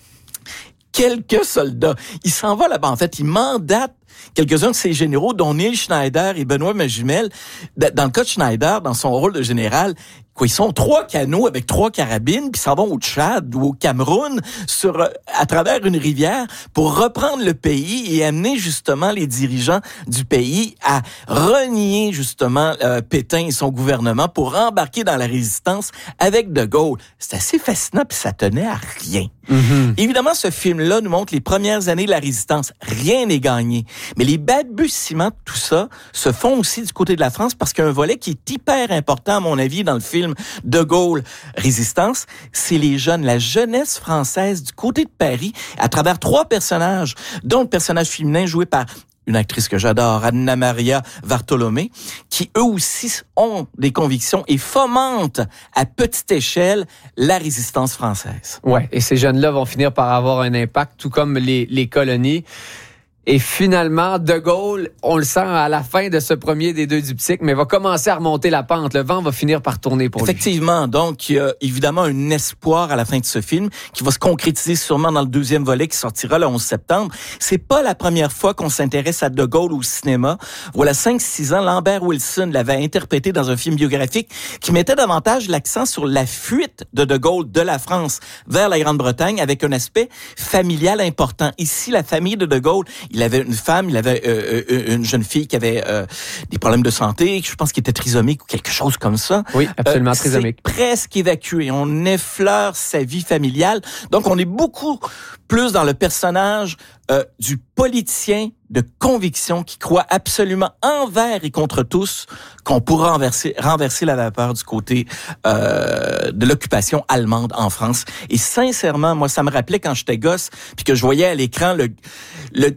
Quelques soldats. Il s'en va là-bas. En fait, il mandate quelques-uns de ses généraux, dont Neil Schneider et Benoît Magimel. Dans le cas de Schneider, dans son rôle de général, quoi, ils sont trois canots avec trois carabines, puis s'en vont au Tchad ou au Cameroun sur, à travers une rivière pour reprendre le pays et amener justement les dirigeants du pays à renier justement euh, Pétain et son gouvernement pour embarquer dans la résistance avec De Gaulle. C'est assez fascinant, puis ça tenait à rien. Mm-hmm. Évidemment, ce film-là nous montre les premières années de la résistance. Rien n'est gagné. Mais les balbutiements de tout ça se font aussi du côté de la France parce qu'il y a un volet qui est hyper important, à mon avis, dans le film De Gaulle, Résistance. C'est les jeunes, la jeunesse française du côté de Paris, à travers trois personnages, dont le personnage féminin joué par une actrice que j'adore, Anna Maria Vartolomé, qui eux aussi ont des convictions et fomentent à petite échelle la résistance française. Ouais, et ces jeunes-là vont finir par avoir un impact, tout comme les, les colonies. Et finalement, De Gaulle, on le sent à la fin de ce premier des deux diptyques, mais va commencer à remonter la pente. Le vent va finir par tourner pour lui. Effectivement. Donc, il y a évidemment un espoir à la fin de ce film qui va se concrétiser sûrement dans le deuxième volet qui sortira le onze septembre. C'est pas la première fois qu'on s'intéresse à De Gaulle au cinéma. Voilà cinq six ans, Lambert Wilson l'avait interprété dans un film biographique qui mettait davantage l'accent sur la fuite de De Gaulle de la France vers la Grande-Bretagne avec un aspect familial important. Ici, la famille de De Gaulle, il avait une femme, il avait euh, une jeune fille qui avait euh, des problèmes de santé, je pense qu'il était trisomique ou quelque chose comme ça. Oui, absolument, euh, trisomique. C'est presque évacué. On effleure sa vie familiale. Donc, on est beaucoup plus dans le personnage euh, du politicien de conviction qui croit absolument envers et contre tous qu'on pourra renverser, renverser la vapeur du côté euh, de l'occupation allemande en France. Et sincèrement, moi, ça me rappelait quand j'étais gosse puis que je voyais à l'écran le... le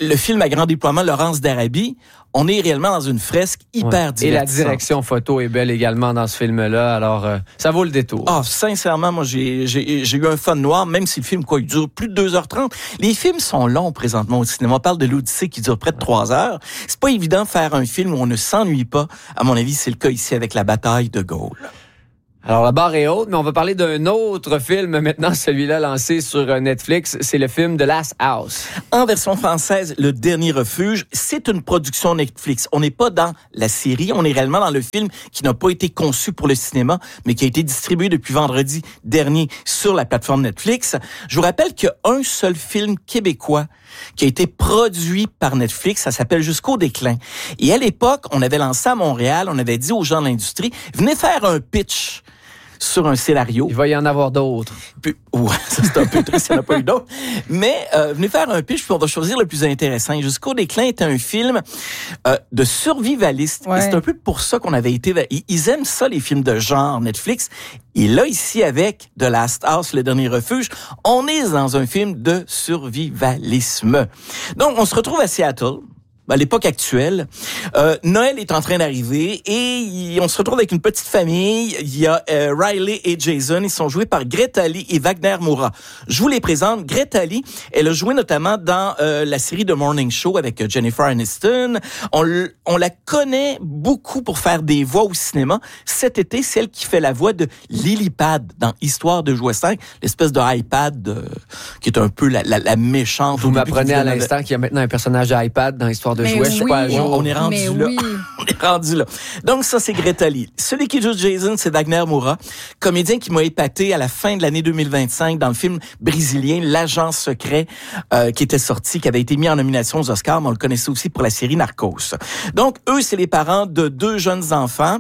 le film à grand déploiement, Laurence d'Arabie, on est réellement dans une fresque hyper ouais. divertissante. Et la direction photo est belle également dans ce film-là, alors euh, ça vaut le détour. Ah, oh, sincèrement, moi, j'ai, j'ai, j'ai eu un fun noir, même si le film, quoi, il dure plus de deux heures trente. Les films sont longs présentement au cinéma. On parle de l'Odyssée qui dure près de trois heures. C'est pas évident de faire un film où on ne s'ennuie pas. À mon avis, c'est le cas ici avec La bataille de Gaulle. Alors, la barre est haute, mais on va parler d'un autre film maintenant, celui-là lancé sur Netflix. C'est le film The Last House. En version française, Le Dernier Refuge, c'est une production Netflix. On n'est pas dans la série, on est réellement dans le film qui n'a pas été conçu pour le cinéma, mais qui a été distribué depuis vendredi dernier sur la plateforme Netflix. Je vous rappelle qu'il y a un seul film québécois qui a été produit par Netflix, ça s'appelle Jusqu'au déclin. Et à l'époque, on avait lancé à Montréal, on avait dit aux gens de l'industrie, venez faire un pitch sur un scénario. Il va y en avoir d'autres. Puis, ouais, ça c'est un peu triste, il n'y en a pas eu d'autres. Mais euh, venez faire un pitch, puis on va choisir le plus intéressant. Jusqu'au déclin est un film euh, de survivaliste. Ouais. Et c'est un peu pour ça qu'on avait été... Ils aiment ça, les films de genre Netflix. Et là, ici, avec The Last House, Le Dernier Refuge, on est dans un film de survivalisme. Donc, on se retrouve à Seattle, à l'époque actuelle. Euh, Noël est en train d'arriver et on se retrouve avec une petite famille. Il y a euh, Riley et Jason. Ils sont joués par Greta Lee et Wagner Moura. Je vous les présente. Greta Lee, elle a joué notamment dans euh, la série The Morning Show avec Jennifer Aniston. On, on la connaît beaucoup pour faire des voix au cinéma. Cet été, c'est elle qui fait la voix de Lilypad dans Histoire de jouet cinq, l'espèce de iPad euh, qui est un peu la, la, la méchante. Vous m'apprenez à l'instant de... qu'il y a maintenant un personnage de iPad dans Histoire de Mais jouets. oui. Je suis pas à jour. On est rendu Mais là. oui. On est rendu là. Donc ça, c'est Greta Lee. Celui qui joue Jason, c'est Wagner Moura, comédien qui m'a épaté à la fin de l'année deux mille vingt-cinq dans le film brésilien L'Agent secret euh, qui était sorti, qui avait été mis en nomination aux Oscars, mais on le connaissait aussi pour la série Narcos. Donc eux, c'est les parents de deux jeunes enfants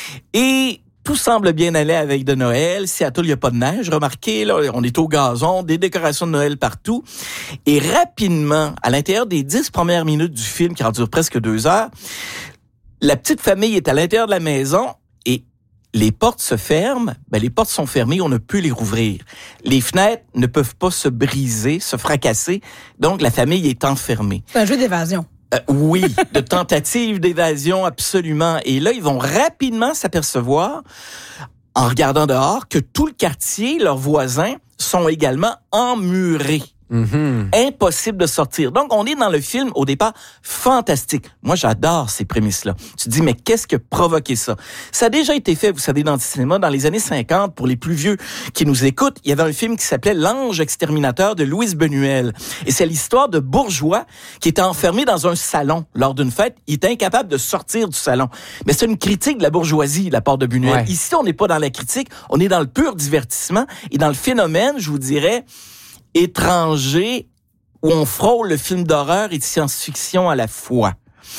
et tout semble bien aller avec de Noël. Seattle, il n'y a pas de neige. Remarquez, là, on est au gazon, des décorations de Noël partout. Et rapidement, à l'intérieur des dix premières minutes du film, qui en dure presque deux heures, la petite famille est à l'intérieur de la maison et les portes se ferment. Ben, les portes sont fermées, on ne peut les rouvrir. Les fenêtres ne peuvent pas se briser, se fracasser. Donc, la famille est enfermée. C'est un jeu d'évasion. Euh, oui, de tentative d'évasion, absolument. Et là, ils vont rapidement s'apercevoir, en regardant dehors, que tout le quartier, leurs voisins, sont également emmurés. Mm-hmm. Impossible de sortir. Donc, on est dans le film, au départ, fantastique. Moi, j'adore ces prémices-là. Tu te dis, mais qu'est-ce qui a provoqué ça? Ça a déjà été fait, vous savez, dans le cinéma, dans les années cinquante, pour les plus vieux qui nous écoutent, il y avait un film qui s'appelait L'Ange exterminateur de Louise Benuel. Et c'est l'histoire de bourgeois qui était enfermé dans un salon lors d'une fête. Il était incapable de sortir du salon. Mais c'est une critique de la bourgeoisie, de la part de Benuel. Ouais. Ici, on n'est pas dans la critique, on est dans le pur divertissement et dans le phénomène, je vous dirais, étranger, où on frôle le film d'horreur et de science-fiction à la fois.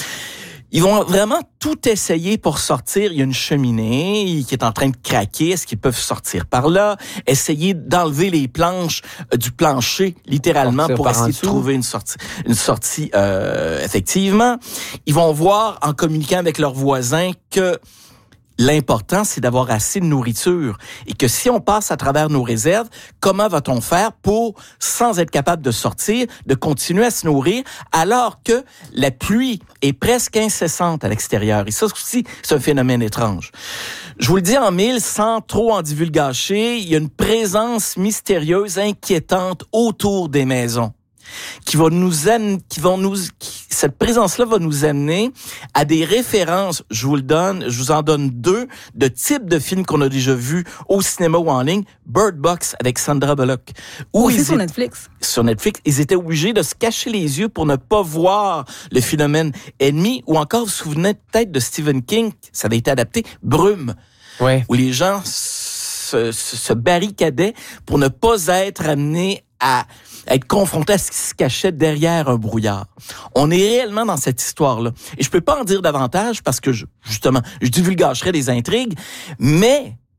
Ils vont vraiment tout essayer pour sortir. Il y a une cheminée qui est en train de craquer. Est-ce qu'ils peuvent sortir par là? Essayer d'enlever les planches euh, du plancher, littéralement, pour, pour essayer de trouver une sortie, une sortie euh, effectivement. Ils vont voir, en communiquant avec leurs voisins, que l'important, c'est d'avoir assez de nourriture et que si on passe à travers nos réserves, comment va-t-on faire pour, sans être capable de sortir, de continuer à se nourrir alors que la pluie est presque incessante à l'extérieur? Et ça aussi, c'est un phénomène étrange. Je vous le dis en mille, sans trop en divulgacher, il y a une présence mystérieuse, inquiétante autour des maisons qui va nous amener, qui vont nous, qui, cette présence-là va nous amener à des références. Je vous le donne, je vous en donne deux de types de films qu'on a déjà vus au cinéma ou en ligne. Bird Box avec Sandra Bullock. Où Aussi sur Netflix. Sur Netflix, ils étaient obligés de se cacher les yeux pour ne pas voir le phénomène ennemi. Ou encore, vous vous souvenez peut-être de Stephen King, ça avait été adapté, Brume, ouais. où les gens se, se, se barricadaient pour ne pas être amenés à être confronté à ce qui se cachait derrière un brouillard. On est réellement dans cette histoire-là. Et je peux pas en dire davantage parce que, je, justement, je divulgacherais des intrigues, mais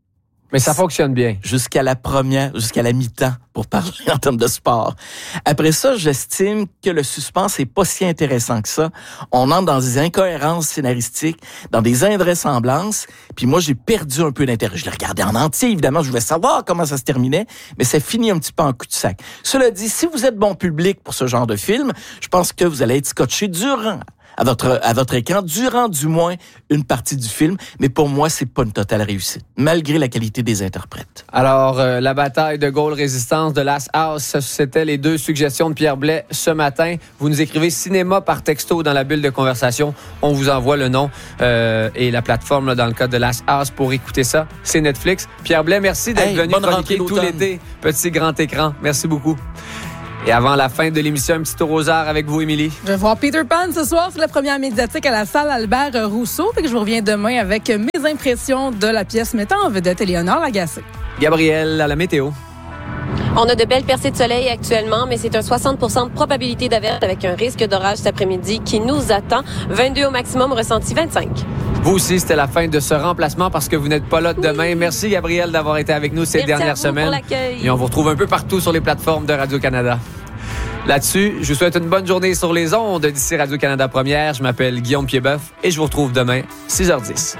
Mais ça fonctionne bien. Jusqu'à la première, jusqu'à la mi-temps, pour parler en termes de sport. Après ça, j'estime que le suspense est pas si intéressant que ça. On entre dans des incohérences scénaristiques, dans des invraisemblances, puis moi, j'ai perdu un peu d'intérêt. Je l'ai regardé en entier, évidemment, je voulais savoir comment ça se terminait, mais ça finit un petit peu en cul-de-sac. Cela dit, si vous êtes bon public pour ce genre de film, je pense que vous allez être scotché durant à votre, à votre écran, durant du moins une partie du film. Mais pour moi, c'est pas une totale réussite, malgré la qualité des interprètes. Alors, euh, la bataille de Gaulle-Résistance de Last House, c'était les deux suggestions de Pierre Blais ce matin. Vous nous écrivez cinéma par texto dans la bulle de conversation. On vous envoie le nom euh, et la plateforme là, dans le cas de Last House pour écouter ça. C'est Netflix. Pierre Blais, merci d'être hey, venu chroniquer tout l'été. Petit grand écran. Merci beaucoup. Et avant la fin de l'émission, un petit tour aux arts avec vous, Émilie. Je vais voir Peter Pan ce soir. C'est la première médiatique à la salle Albert Rousseau. Fait que je vous reviens demain avec mes impressions de la pièce mettant en vedette Éléonore Lagacé. Gabriel, à la météo. On a de belles percées de soleil actuellement, mais c'est un soixante pour cent de probabilité d'averse avec un risque d'orage cet après-midi qui nous attend. vingt-deux au maximum, ressenti vingt-cinq. Vous aussi, c'était la fin de ce remplacement parce que vous n'êtes pas là demain. Oui. Merci, Gabriel, d'avoir été avec nous ces Merci dernières à vous semaines. pour l'accueil. Et on vous retrouve un peu partout sur les plateformes de Radio-Canada. Là-dessus, je vous souhaite une bonne journée sur les ondes d'ici Radio-Canada Première. Je m'appelle Guillaume Piedboeuf et je vous retrouve demain, six heures dix.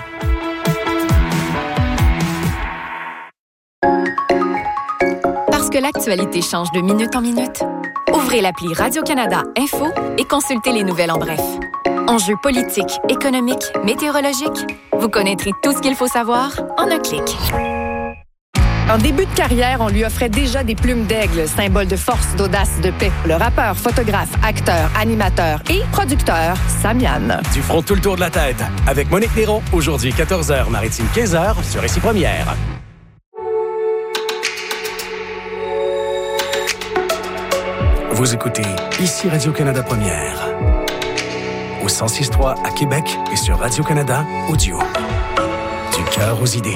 Parce que l'actualité change de minute en minute, ouvrez l'appli Radio-Canada Info et consultez les nouvelles en bref. Enjeux politiques, économiques, météorologiques, vous connaîtrez tout ce qu'il faut savoir en un clic. En début de carrière, on lui offrait déjà des plumes d'aigle, symbole de force, d'audace, de paix. Le rappeur, photographe, acteur, animateur et producteur, Samian. Du front tout le tour de la tête, avec Monique Néron, aujourd'hui quatorze heures, Maritime quinze heures, sur Récit Première. Vous écoutez ici Radio-Canada Première. Au cent six trois à Québec et sur Radio-Canada Audio. Du cœur aux idées.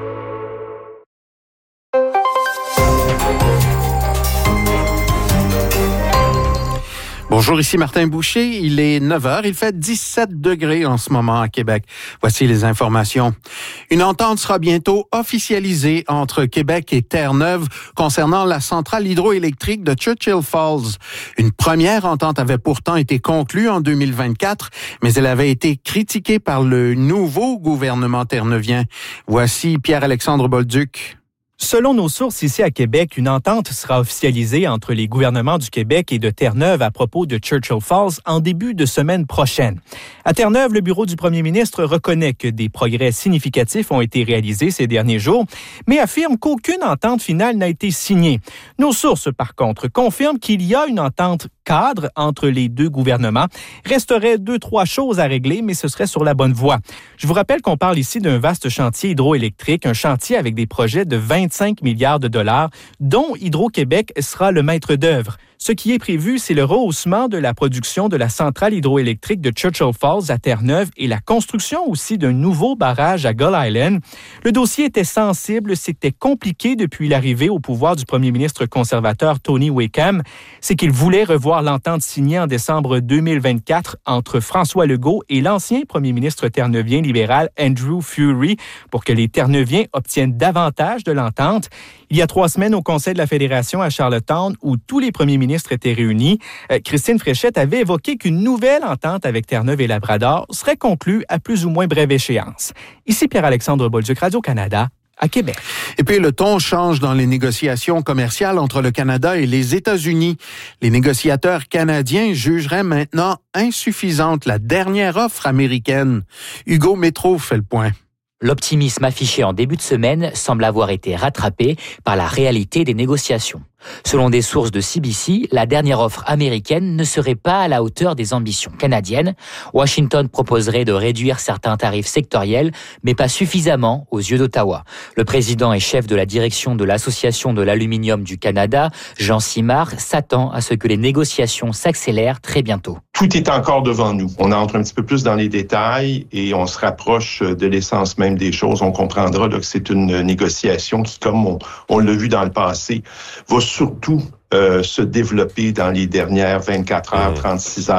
Bonjour, ici Martin Boucher. Il est neuf heures. Il fait dix-sept degrés en ce moment à Québec. Voici les informations. Une entente sera bientôt officialisée entre Québec et Terre-Neuve concernant la centrale hydroélectrique de Churchill Falls. Une première entente avait pourtant été conclue en deux mille vingt-quatre, mais elle avait été critiquée par le nouveau gouvernement terreneuvien. Voici Pierre-Alexandre Bolduc. Selon nos sources ici à Québec, une entente sera officialisée entre les gouvernements du Québec et de Terre-Neuve à propos de Churchill Falls en début de semaine prochaine. À Terre-Neuve, le bureau du premier ministre reconnaît que des progrès significatifs ont été réalisés ces derniers jours, mais affirme qu'aucune entente finale n'a été signée. Nos sources, par contre, confirment qu'il y a une entente cadre entre les deux gouvernements. Resterait deux, trois choses à régler, mais ce serait sur la bonne voie. Je vous rappelle qu'on parle ici d'un vaste chantier hydroélectrique, un chantier avec des projets de vingt-cinq milliards de dollars, dont Hydro-Québec sera le maître d'œuvre. Ce qui est prévu, c'est le rehaussement de la production de la centrale hydroélectrique de Churchill Falls à Terre-Neuve et la construction aussi d'un nouveau barrage à Gull Island. Le dossier était sensible, c'était compliqué depuis l'arrivée au pouvoir du premier ministre conservateur Tony Wakeham. C'est qu'il voulait revoir l'entente signée en décembre deux mille vingt-quatre entre François Legault et l'ancien premier ministre terreneuvien libéral Andrew Furey pour que les Terreneuviens obtiennent davantage de l'entente. Il y a trois semaines, au Conseil de la Fédération à Charlottetown, où tous les premiers ministres étaient réunis, euh, Christine Fréchette avait évoqué qu'une nouvelle entente avec Terre-Neuve et Labrador serait conclue à plus ou moins brève échéance. Ici Pierre-Alexandre Bolduc, Radio-Canada, à Québec. Et puis, le ton change dans les négociations commerciales entre le Canada et les États-Unis. Les négociateurs canadiens jugeraient maintenant insuffisante la dernière offre américaine. Hugo Métro fait le point. L'optimisme affiché en début de semaine semble avoir été rattrapé par la réalité des négociations. Selon des sources de C B C, la dernière offre américaine ne serait pas à la hauteur des ambitions canadiennes. Washington proposerait de réduire certains tarifs sectoriels, mais pas suffisamment aux yeux d'Ottawa. Le président et chef de la direction de l'Association de l'aluminium du Canada, Jean Simard, s'attend à ce que les négociations s'accélèrent très bientôt. Tout est encore devant nous. On entre un petit peu plus dans les détails et on se rapproche de l'essence même des choses. On comprendra là, que c'est une négociation qui, comme on, on l'a vu dans le passé, va surtout euh, se développer dans les dernières vingt-quatre heures, trente-six heures.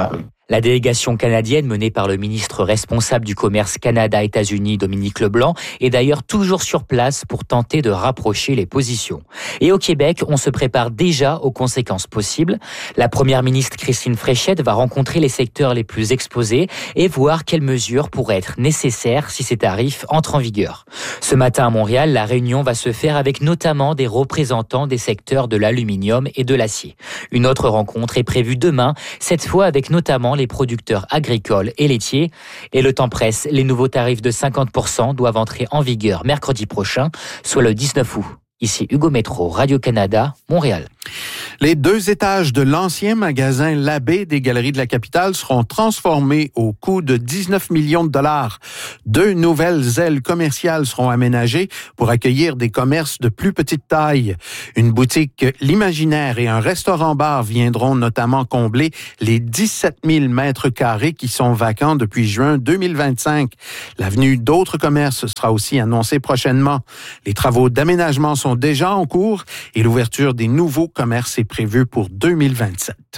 La délégation canadienne menée par le ministre responsable du commerce Canada-États-Unis, Dominique Leblanc, est d'ailleurs toujours sur place pour tenter de rapprocher les positions. Et au Québec, on se prépare déjà aux conséquences possibles. La première ministre Christine Fréchette va rencontrer les secteurs les plus exposés et voir quelles mesures pourraient être nécessaires si ces tarifs entrent en vigueur. Ce matin à Montréal, la réunion va se faire avec notamment des représentants des secteurs de l'aluminium et de l'acier. Une autre rencontre est prévue demain, cette fois avec notamment les producteurs agricoles et laitiers. Et le temps presse, les nouveaux tarifs de cinquante pour cent doivent entrer en vigueur mercredi prochain, soit le dix-neuf août. Ici Hugo Métro, Radio-Canada, Montréal. Les deux étages de l'ancien magasin Labbé des Galeries de la Capitale seront transformés au coût de dix-neuf millions de dollars. Deux nouvelles ailes commerciales seront aménagées pour accueillir des commerces de plus petite taille. Une boutique L'Imaginaire et un restaurant-bar viendront notamment combler les dix-sept mille mètres carrés qui sont vacants depuis juin deux mille vingt-cinq. L'avenue d'autres commerces sera aussi annoncée prochainement. Les travaux d'aménagement sont déjà en cours et l'ouverture des nouveaux commerces est prévue pour deux mille vingt-sept.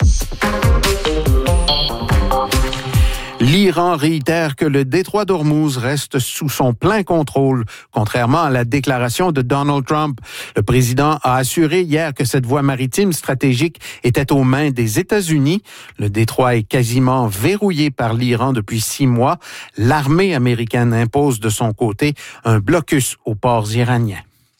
L'Iran réitère que le détroit d'Ormuz reste sous son plein contrôle, contrairement à la déclaration de Donald Trump. Le président a assuré hier que cette voie maritime stratégique était aux mains des États-Unis. Le détroit est quasiment verrouillé par l'Iran depuis six mois. L'armée américaine impose de son côté un blocus aux ports iraniens.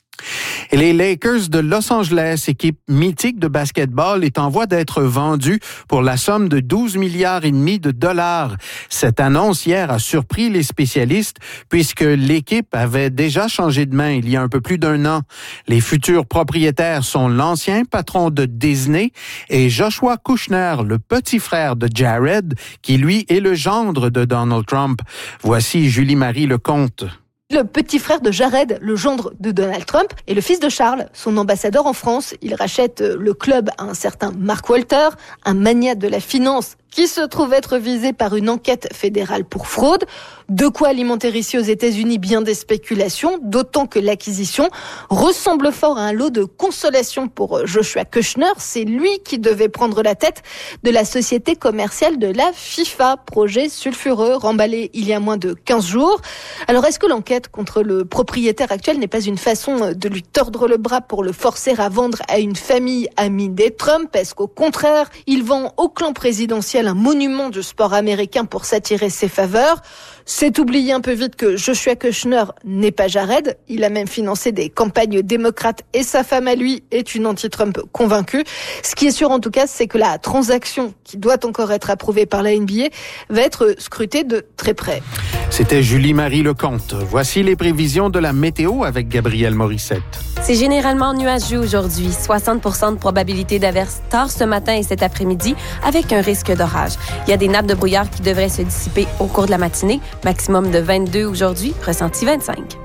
Et les Lakers de Los Angeles, équipe mythique de basketball, est en voie d'être vendue pour la somme de douze milliards et demi de dollars. Cette annonce hier a surpris les spécialistes puisque l'équipe avait déjà changé de main il y a un peu plus d'un an. Les futurs propriétaires sont l'ancien patron de Disney et Joshua Kushner, le petit frère de Jared, qui lui est le gendre de Donald Trump. Voici Julie-Marie Lecomte. Le petit frère de Jared, le gendre de Donald Trump, et le fils de Charles, son ambassadeur en France. Il rachète le club à un certain Mark Walter, un magnat de la finance qui se trouve être visé par une enquête fédérale pour fraude. De quoi alimenter ici aux États-Unis bien des spéculations, d'autant que l'acquisition ressemble fort à un lot de consolation pour Joshua Kushner. C'est lui qui devait prendre la tête de la société commerciale de la FIFA, projet sulfureux remballé il y a moins de quinze jours. Alors est-ce que l'enquête contre le propriétaire actuel n'est pas une façon de lui tordre le bras pour le forcer à vendre à une famille amie des Trump? Est-ce qu'au contraire, il vend au clan présidentiel un monument du sport américain pour s'attirer ses faveurs? C'est oublier un peu vite que Joshua Kushner n'est pas Jared. Il a même financé des campagnes démocrates et sa femme à lui est une anti-Trump convaincue. Ce qui est sûr en tout cas, c'est que la transaction qui doit encore être approuvée par la N B A va être scrutée de très près. C'était Julie-Marie Lecomte. Voici les prévisions de la météo avec Gabrielle Morissette. C'est généralement nuageux aujourd'hui. soixante pour cent de probabilité d'averse tard ce matin et cet après-midi avec un risque d'orage. Il y a des nappes de brouillard qui devraient se dissiper au cours de la matinée. Maximum de vingt-deux aujourd'hui, ressenti vingt-cinq.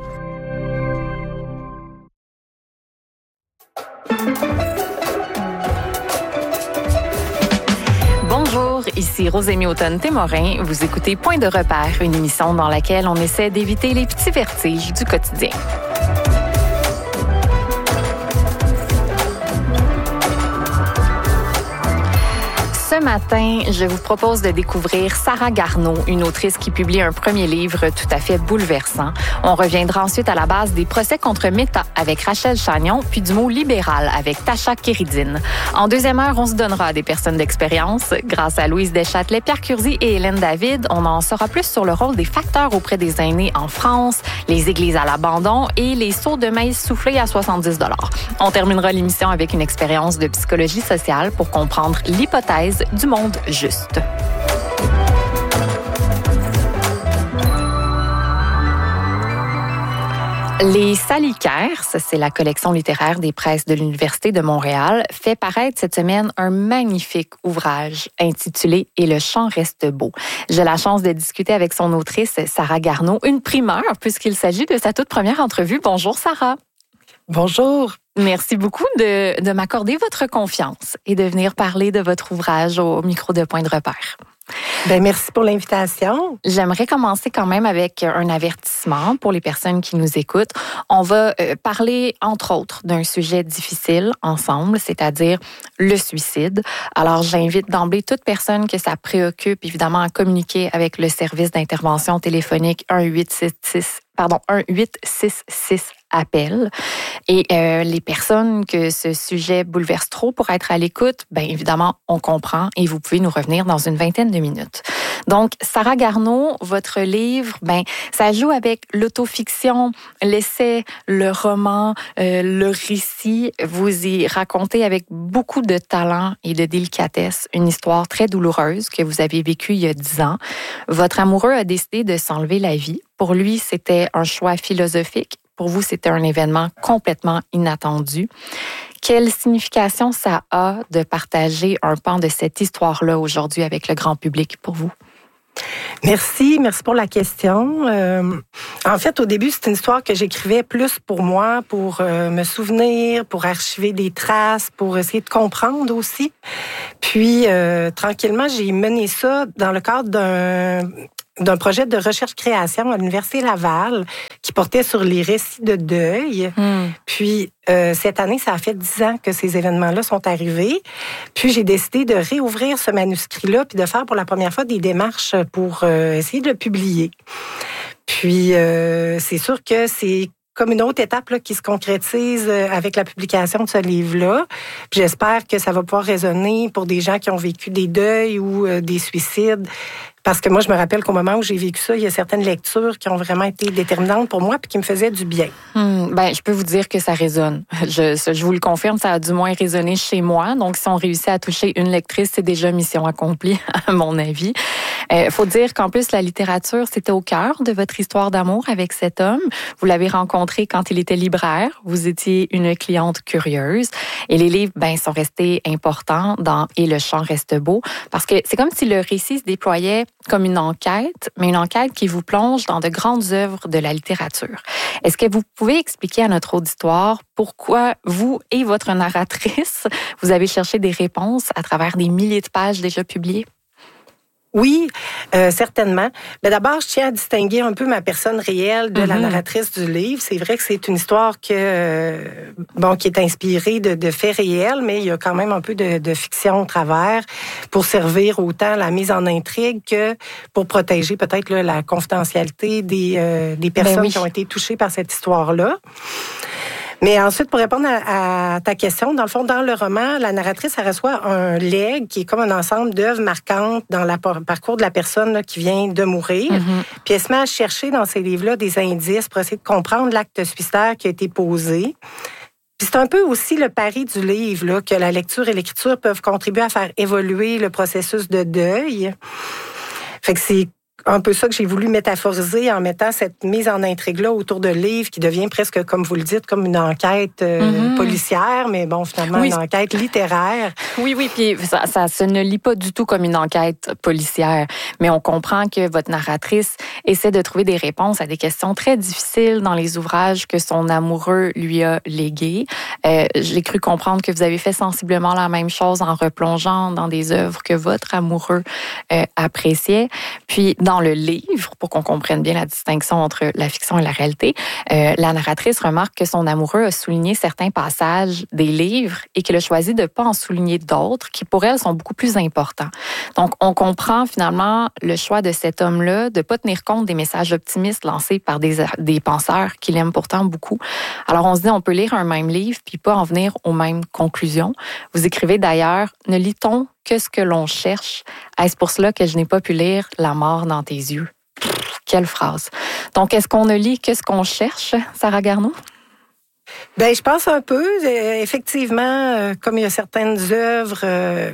Bonjour, ici Rosémie Automne-Témorin. Vous écoutez Point de repère, une émission dans laquelle on essaie d'éviter les petits vertiges du quotidien. Ce matin, je vous propose de découvrir Sarah Garneau, une autrice qui publie un premier livre tout à fait bouleversant. On reviendra ensuite à la base des procès contre Meta avec Rachel Chagnon, puis du mot libéral avec Tasha Kéridine. En deuxième heure, on se donnera à des personnes d'expérience. Grâce à Louise Deschâtelet, Pierre Curzi et Hélène David, on en saura plus sur le rôle des facteurs auprès des aînés en France, les églises à l'abandon et les seaux de maïs soufflés à soixante-dix dollars. On terminera l'émission avec une expérience de psychologie sociale pour comprendre l'hypothèse du monde juste. Les Salicaires, ça c'est la collection littéraire des presses de l'Université de Montréal, fait paraître cette semaine un magnifique ouvrage intitulé « Et le chant reste beau ». J'ai la chance de discuter avec son autrice, Sarah Garneau, une primeur puisqu'il s'agit de sa toute première entrevue. Bonjour Sarah. Bonjour. Merci beaucoup de, de m'accorder votre confiance et de venir parler de votre ouvrage au micro de Point de repère. Ben, merci pour l'invitation. J'aimerais commencer quand même avec un avertissement pour les personnes qui nous écoutent. On va euh, parler, entre autres, d'un sujet difficile ensemble, c'est-à-dire le suicide. Alors, j'invite d'emblée toute personne que ça préoccupe, évidemment, à communiquer avec le service d'intervention téléphonique un huit six six pardon, un huit six six appel. Et euh, les personnes que ce sujet bouleverse trop pour être à l'écoute, bien évidemment, on comprend et vous pouvez nous revenir dans une vingtaine de minutes. Donc, Sarah Garneau, votre livre, ben, ça joue avec l'autofiction, l'essai, le roman, euh, le récit. Vous y racontez avec beaucoup de talent et de délicatesse une histoire très douloureuse que vous avez vécue il y a dix ans. Votre amoureux a décidé de s'enlever la vie. Pour lui, c'était un choix philosophique. Pour vous, c'était un événement complètement inattendu. Quelle signification ça a de partager un pan de cette histoire-là aujourd'hui avec le grand public pour vous? Merci, merci pour la question. Euh, en fait, au début, c'est une histoire que j'écrivais plus pour moi, pour euh, me souvenir, pour archiver des traces, pour essayer de comprendre aussi. Puis, euh, tranquillement, j'ai mené ça dans le cadre d'un... d'un projet de recherche-création à l'Université Laval qui portait sur les récits de deuil. Mm. Puis, euh, cette année, ça a fait dix ans que ces événements-là sont arrivés. Puis, j'ai décidé de réouvrir ce manuscrit-là puis de faire pour la première fois des démarches pour euh, essayer de le publier. Puis, euh, c'est sûr que c'est comme une autre étape là, qui se concrétise avec la publication de ce livre-là. Puis j'espère que ça va pouvoir résonner pour des gens qui ont vécu des deuils ou euh, des suicides. Parce que moi, je me rappelle qu'au moment où j'ai vécu ça, il y a certaines lectures qui ont vraiment été déterminantes pour moi puis qui me faisaient du bien. Hum, ben, je peux vous dire que ça résonne. Je, je vous le confirme, ça a du moins résonné chez moi. Donc, si on réussit à toucher une lectrice, c'est déjà mission accomplie, à mon avis. Il euh, faut dire qu'en plus, la littérature, c'était au cœur de votre histoire d'amour avec cet homme. Vous l'avez rencontré quand il était libraire. Vous étiez une cliente curieuse. Et les livres, ben, sont restés importants dans « Et le champ reste beau ». Parce que c'est comme si le récit se déployait comme une enquête, mais une enquête qui vous plonge dans de grandes œuvres de la littérature. Est-ce que vous pouvez expliquer à notre auditoire pourquoi vous et votre narratrice, vous avez cherché des réponses à travers des milliers de pages déjà publiées? Oui, euh, certainement. Mais d'abord, je tiens à distinguer un peu ma personne réelle de mm-hmm. la narratrice du livre. C'est vrai que c'est une histoire que euh, bon qui est inspirée de, de faits réels, mais il y a quand même un peu de, de fiction au travers pour servir autant la mise en intrigue que pour protéger peut-être là, la confidentialité des, euh, des personnes ben oui. qui ont été touchées par cette histoire-là. Mais ensuite, pour répondre à, à ta question, dans le fond, dans le roman, la narratrice, elle reçoit un legs qui est comme un ensemble d'œuvres marquantes dans le parcours de la personne là, qui vient de mourir. Mm-hmm. Puis elle se met à chercher dans ces livres-là des indices pour essayer de comprendre l'acte suicidaire qui a été posé. Puis c'est un peu aussi le pari du livre, là, que la lecture et l'écriture peuvent contribuer à faire évoluer le processus de deuil. Fait que c'est un peu ça que j'ai voulu métaphoriser en mettant cette mise en intrigue-là autour de livre qui devient presque, comme vous le dites, comme une enquête euh, mm-hmm. policière, mais bon, finalement, oui. une enquête littéraire. Oui, oui, puis ça, ça se ne lit pas du tout comme une enquête policière, mais on comprend que votre narratrice essaie de trouver des réponses à des questions très difficiles dans les ouvrages que son amoureux lui a légués. Euh, j'ai cru comprendre que vous avez fait sensiblement la même chose en replongeant dans des œuvres que votre amoureux euh, appréciait. Puis, dans le livre, pour qu'on comprenne bien la distinction entre la fiction et la réalité, euh, la narratrice remarque que son amoureux a souligné certains passages des livres et qu'il a choisi de ne pas en souligner d'autres qui, pour elle, sont beaucoup plus importants. Donc, on comprend finalement le choix de cet homme-là de ne pas tenir compte des messages optimistes lancés par des, des penseurs qu'il aime pourtant beaucoup. Alors, on se dit, on peut lire un même livre puis pas en venir aux mêmes conclusions. Vous écrivez d'ailleurs, ne lit-on que ce que l'on cherche? Est-ce pour cela que je n'ai pas pu lire La mort dans tes yeux? Pff, quelle phrase. Donc, est-ce qu'on ne lit que ce qu'on cherche, Sarah Garneau? Bien, je pense un peu. Effectivement, comme il y a certaines œuvres euh,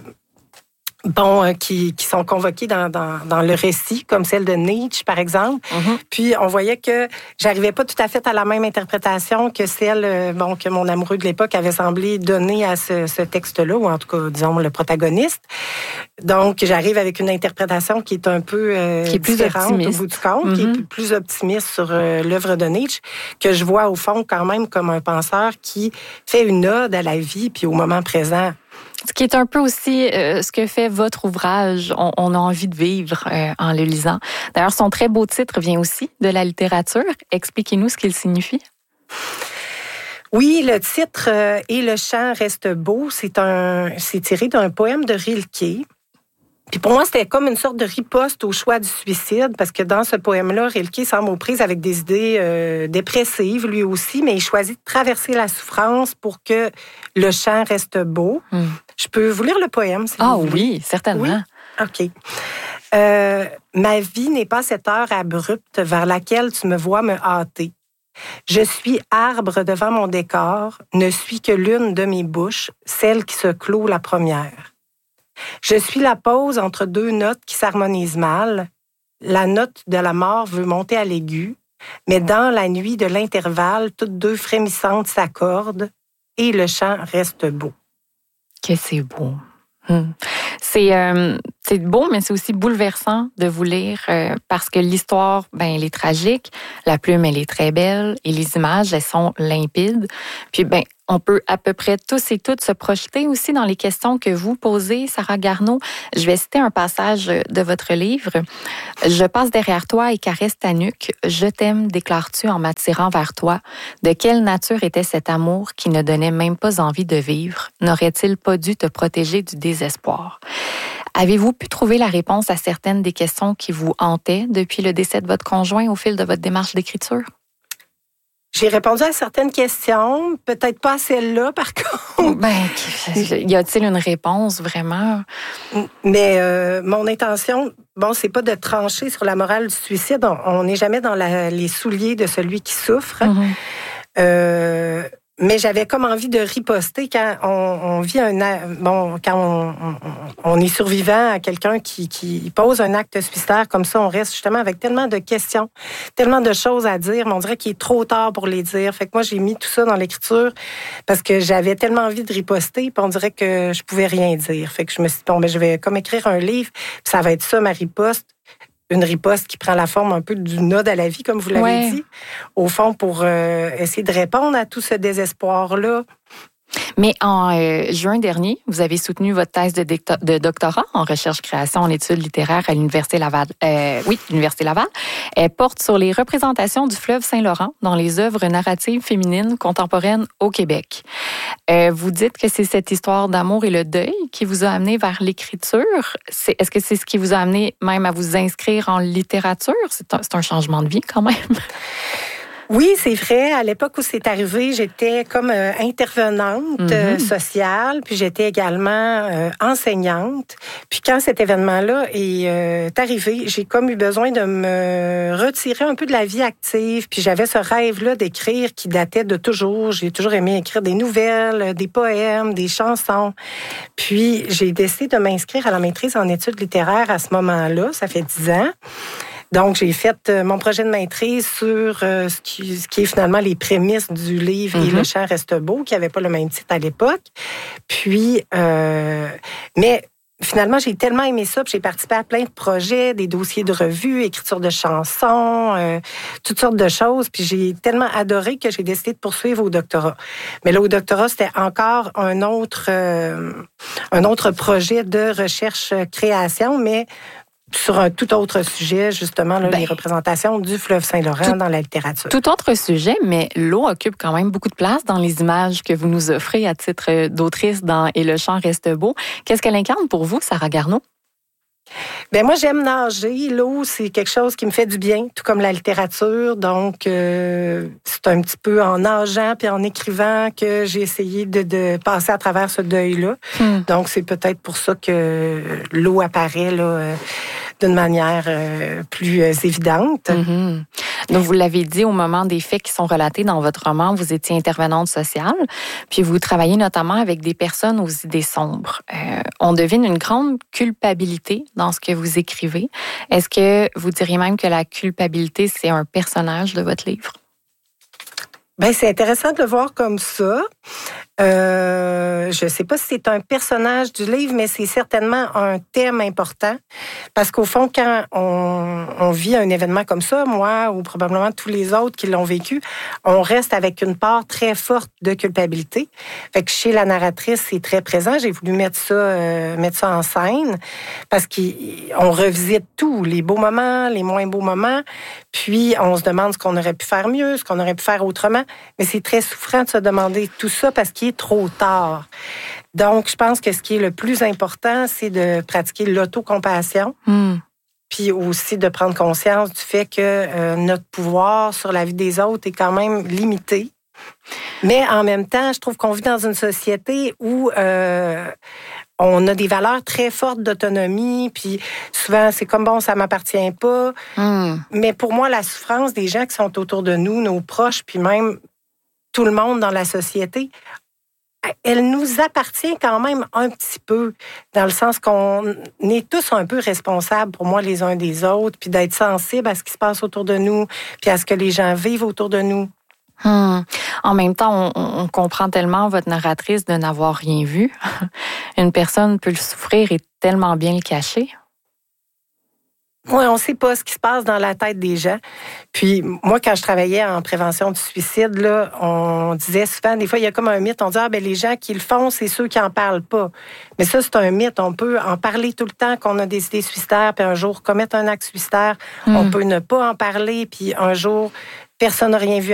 bon, euh, qui, qui sont convoquées dans, dans, dans le récit, comme celle de Nietzsche, par exemple. Mm-hmm. Puis, on voyait que j'arrivais pas tout à fait à la même interprétation que celle euh, bon, que mon amoureux de l'époque avait semblé donner à ce, ce texte-là, ou en tout cas, disons, le protagoniste. Donc, j'arrive avec une interprétation qui est un peu euh, qui est plus différente optimiste. Au bout du compte, Mm-hmm. qui est plus optimiste sur euh, l'œuvre de Nietzsche, que je vois au fond quand même comme un penseur qui fait une ode à la vie puis au moment présent. Ce qui est un peu aussi euh, ce que fait votre ouvrage, on, on a envie de vivre euh, en le lisant. D'ailleurs, son très beau titre vient aussi de la littérature. Expliquez-nous ce qu'il signifie. Oui, le titre euh, « Et le chant reste beau », c'est un, c'est tiré d'un poème de Rilke. Puis pour moi, c'était comme une sorte de riposte au choix du suicide, parce que dans ce poème-là, Rilke semble aux prises avec des idées euh, dépressives, lui aussi, mais il choisit de traverser la souffrance pour que le chant reste beau. Mm. Je peux vous lire le poème, si ah, vous voulez? Oui, certainement. Oui? OK. Euh, ma vie n'est pas cette heure abrupte vers laquelle tu me vois me hâter. Je suis arbre devant mon décor, ne suis que l'une de mes bouches, celle qui se clôt la première. Je suis la pause entre deux notes qui s'harmonisent mal. La note de la mort veut monter à l'aigu, mais dans la nuit de l'intervalle, toutes deux frémissantes s'accordent et le chant reste beau. Que c'est beau. Hum. C'est, euh, c'est beau, mais c'est aussi bouleversant de vous lire euh, parce que l'histoire, ben, elle est tragique, la plume, elle est très belle et les images, elles sont limpides. Puis, ben, on peut à peu près tous et toutes se projeter aussi dans les questions que vous posez, Sarah Garneau. Je vais citer un passage de votre livre. « Je passe derrière toi et caresse ta nuque. Je t'aime, déclares-tu en m'attirant vers toi. De quelle nature était cet amour qui ne donnait même pas envie de vivre? N'aurait-il pas dû te protéger du désespoir? » Avez-vous pu trouver la réponse à certaines des questions qui vous hantaient depuis le décès de votre conjoint au fil de votre démarche d'écriture? J'ai répondu à certaines questions, peut-être pas à celle-là, par contre. Ben, y a-t-il une réponse, vraiment? Mais euh, mon intention, bon, c'est pas de trancher sur la morale du suicide. On n'est jamais dans la, les souliers de celui qui souffre. Mm-hmm. Euh, mais j'avais comme envie de riposter quand on, on vit un... Bon, quand on, on, on est survivant à quelqu'un qui, qui pose un acte suicidaire comme ça, on reste justement avec tellement de questions, tellement de choses à dire, mais on dirait qu'il est trop tard pour les dire. Fait que moi, j'ai mis tout ça dans l'écriture parce que j'avais tellement envie de riposter, puis on dirait que je pouvais rien dire. Fait que je me suis dit, bon, ben, je vais comme écrire un livre, puis ça va être ça, ma riposte. Une riposte qui prend la forme un peu d'une ode à la vie, comme vous l'avez ouais. dit, au fond, pour euh, essayer de répondre à tout ce désespoir-là. Mais en euh, juin dernier, vous avez soutenu votre thèse de, dicto- de doctorat en recherche-création en études littéraires à l'Université Laval. Euh, oui, l'Université Laval. Elle porte sur les représentations du fleuve Saint-Laurent dans les œuvres narratives féminines contemporaines au Québec. Euh, vous dites que c'est cette histoire d'amour et le deuil qui vous a amené vers l'écriture. C'est, est-ce que c'est ce qui vous a amené même à vous inscrire en littérature? C'est un, c'est un changement de vie quand même. Oui, c'est vrai. À l'époque où c'est arrivé, j'étais comme euh, intervenante mm-hmm. euh, sociale, puis j'étais également euh, enseignante. Puis quand cet événement-là est euh, arrivé, j'ai comme eu besoin de me retirer un peu de la vie active. Puis j'avais ce rêve-là d'écrire qui datait de toujours. J'ai toujours aimé écrire des nouvelles, des poèmes, des chansons. Puis j'ai décidé de m'inscrire à la maîtrise en études littéraires à ce moment-là. Ça fait dix ans. Donc, j'ai fait euh, mon projet de maîtrise sur euh, ce, qui, ce qui est finalement les prémices du livre mm-hmm. « Et le chant reste beau », qui n'avait pas le même titre à l'époque. Puis, euh, mais finalement, j'ai tellement aimé ça, puis j'ai participé à plein de projets, des dossiers de revue, écriture de chansons, euh, toutes sortes de choses. Puis j'ai tellement adoré que j'ai décidé de poursuivre au doctorat. Mais là, au doctorat, c'était encore un autre, euh, un autre projet de recherche-création, mais sur un tout autre sujet, justement, là, ben, les représentations du fleuve Saint-Laurent tout, dans la littérature. Tout autre sujet, mais l'eau occupe quand même beaucoup de place dans les images que vous nous offrez à titre d'autrice dans « Et le chant reste beau ». Qu'est-ce qu'elle incarne pour vous, Sarah Garneau? Ben moi, j'aime nager. L'eau, c'est quelque chose qui me fait du bien, tout comme la littérature. Donc, euh, c'est un petit peu en nageant puis en écrivant que j'ai essayé de, de passer à travers ce deuil-là. Mm. Donc, c'est peut-être pour ça que l'eau apparaît là, euh, d'une manière euh, plus euh, évidente. Mm-hmm. Donc, vous l'avez dit, au moment des faits qui sont relatés dans votre roman, vous étiez intervenante sociale, puis vous travaillez notamment avec des personnes aux idées sombres. Euh, on devine une grande culpabilité dans ce que vous écrivez. Est-ce que vous diriez même que la culpabilité, c'est un personnage de votre livre? Ben, c'est intéressant de le voir comme ça. Euh, je ne sais pas si c'est un personnage du livre, mais c'est certainement un thème important. Parce qu'au fond, quand on, on vit un événement comme ça, moi ou probablement tous les autres qui l'ont vécu, on reste avec une part très forte de culpabilité. Fait que chez la narratrice, c'est très présent. J'ai voulu mettre ça, euh, mettre ça en scène parce qu'on revisite tout, les beaux moments, les moins beaux moments. Puis, on se demande ce qu'on aurait pu faire mieux, ce qu'on aurait pu faire autrement. Mais c'est très souffrant de se demander tout ça parce qu'il est trop tard. Donc, je pense que ce qui est le plus important, c'est de pratiquer l'autocompassion. Mm. Puis aussi de prendre conscience du fait que euh, notre pouvoir sur la vie des autres est quand même limité. Mais en même temps, je trouve qu'on vit dans une société où euh, on a des valeurs très fortes d'autonomie, puis souvent, c'est comme, bon, ça m'appartient pas. Mm. Mais pour moi, la souffrance des gens qui sont autour de nous, nos proches, puis même tout le monde dans la société, elle nous appartient quand même un petit peu, dans le sens qu'on est tous un peu responsables, pour moi, les uns des autres, puis d'être sensibles à ce qui se passe autour de nous, puis à ce que les gens vivent autour de nous. Hmm. En même temps, on, on comprend tellement votre narratrice de n'avoir rien vu. Une personne peut le souffrir et tellement bien le cacher. Oui, on ne sait pas ce qui se passe dans la tête des gens. Puis moi, quand je travaillais en prévention du suicide, là, on disait souvent, des fois, il y a comme un mythe, on dit, ah, ben les gens qui le font, c'est ceux qui n'en parlent pas. Mais ça, c'est un mythe. On peut en parler tout le temps qu'on a des idées suicidaires, puis un jour commettre un acte suicidaire. Mm. On peut ne pas en parler, puis un jour, personne n'a rien vu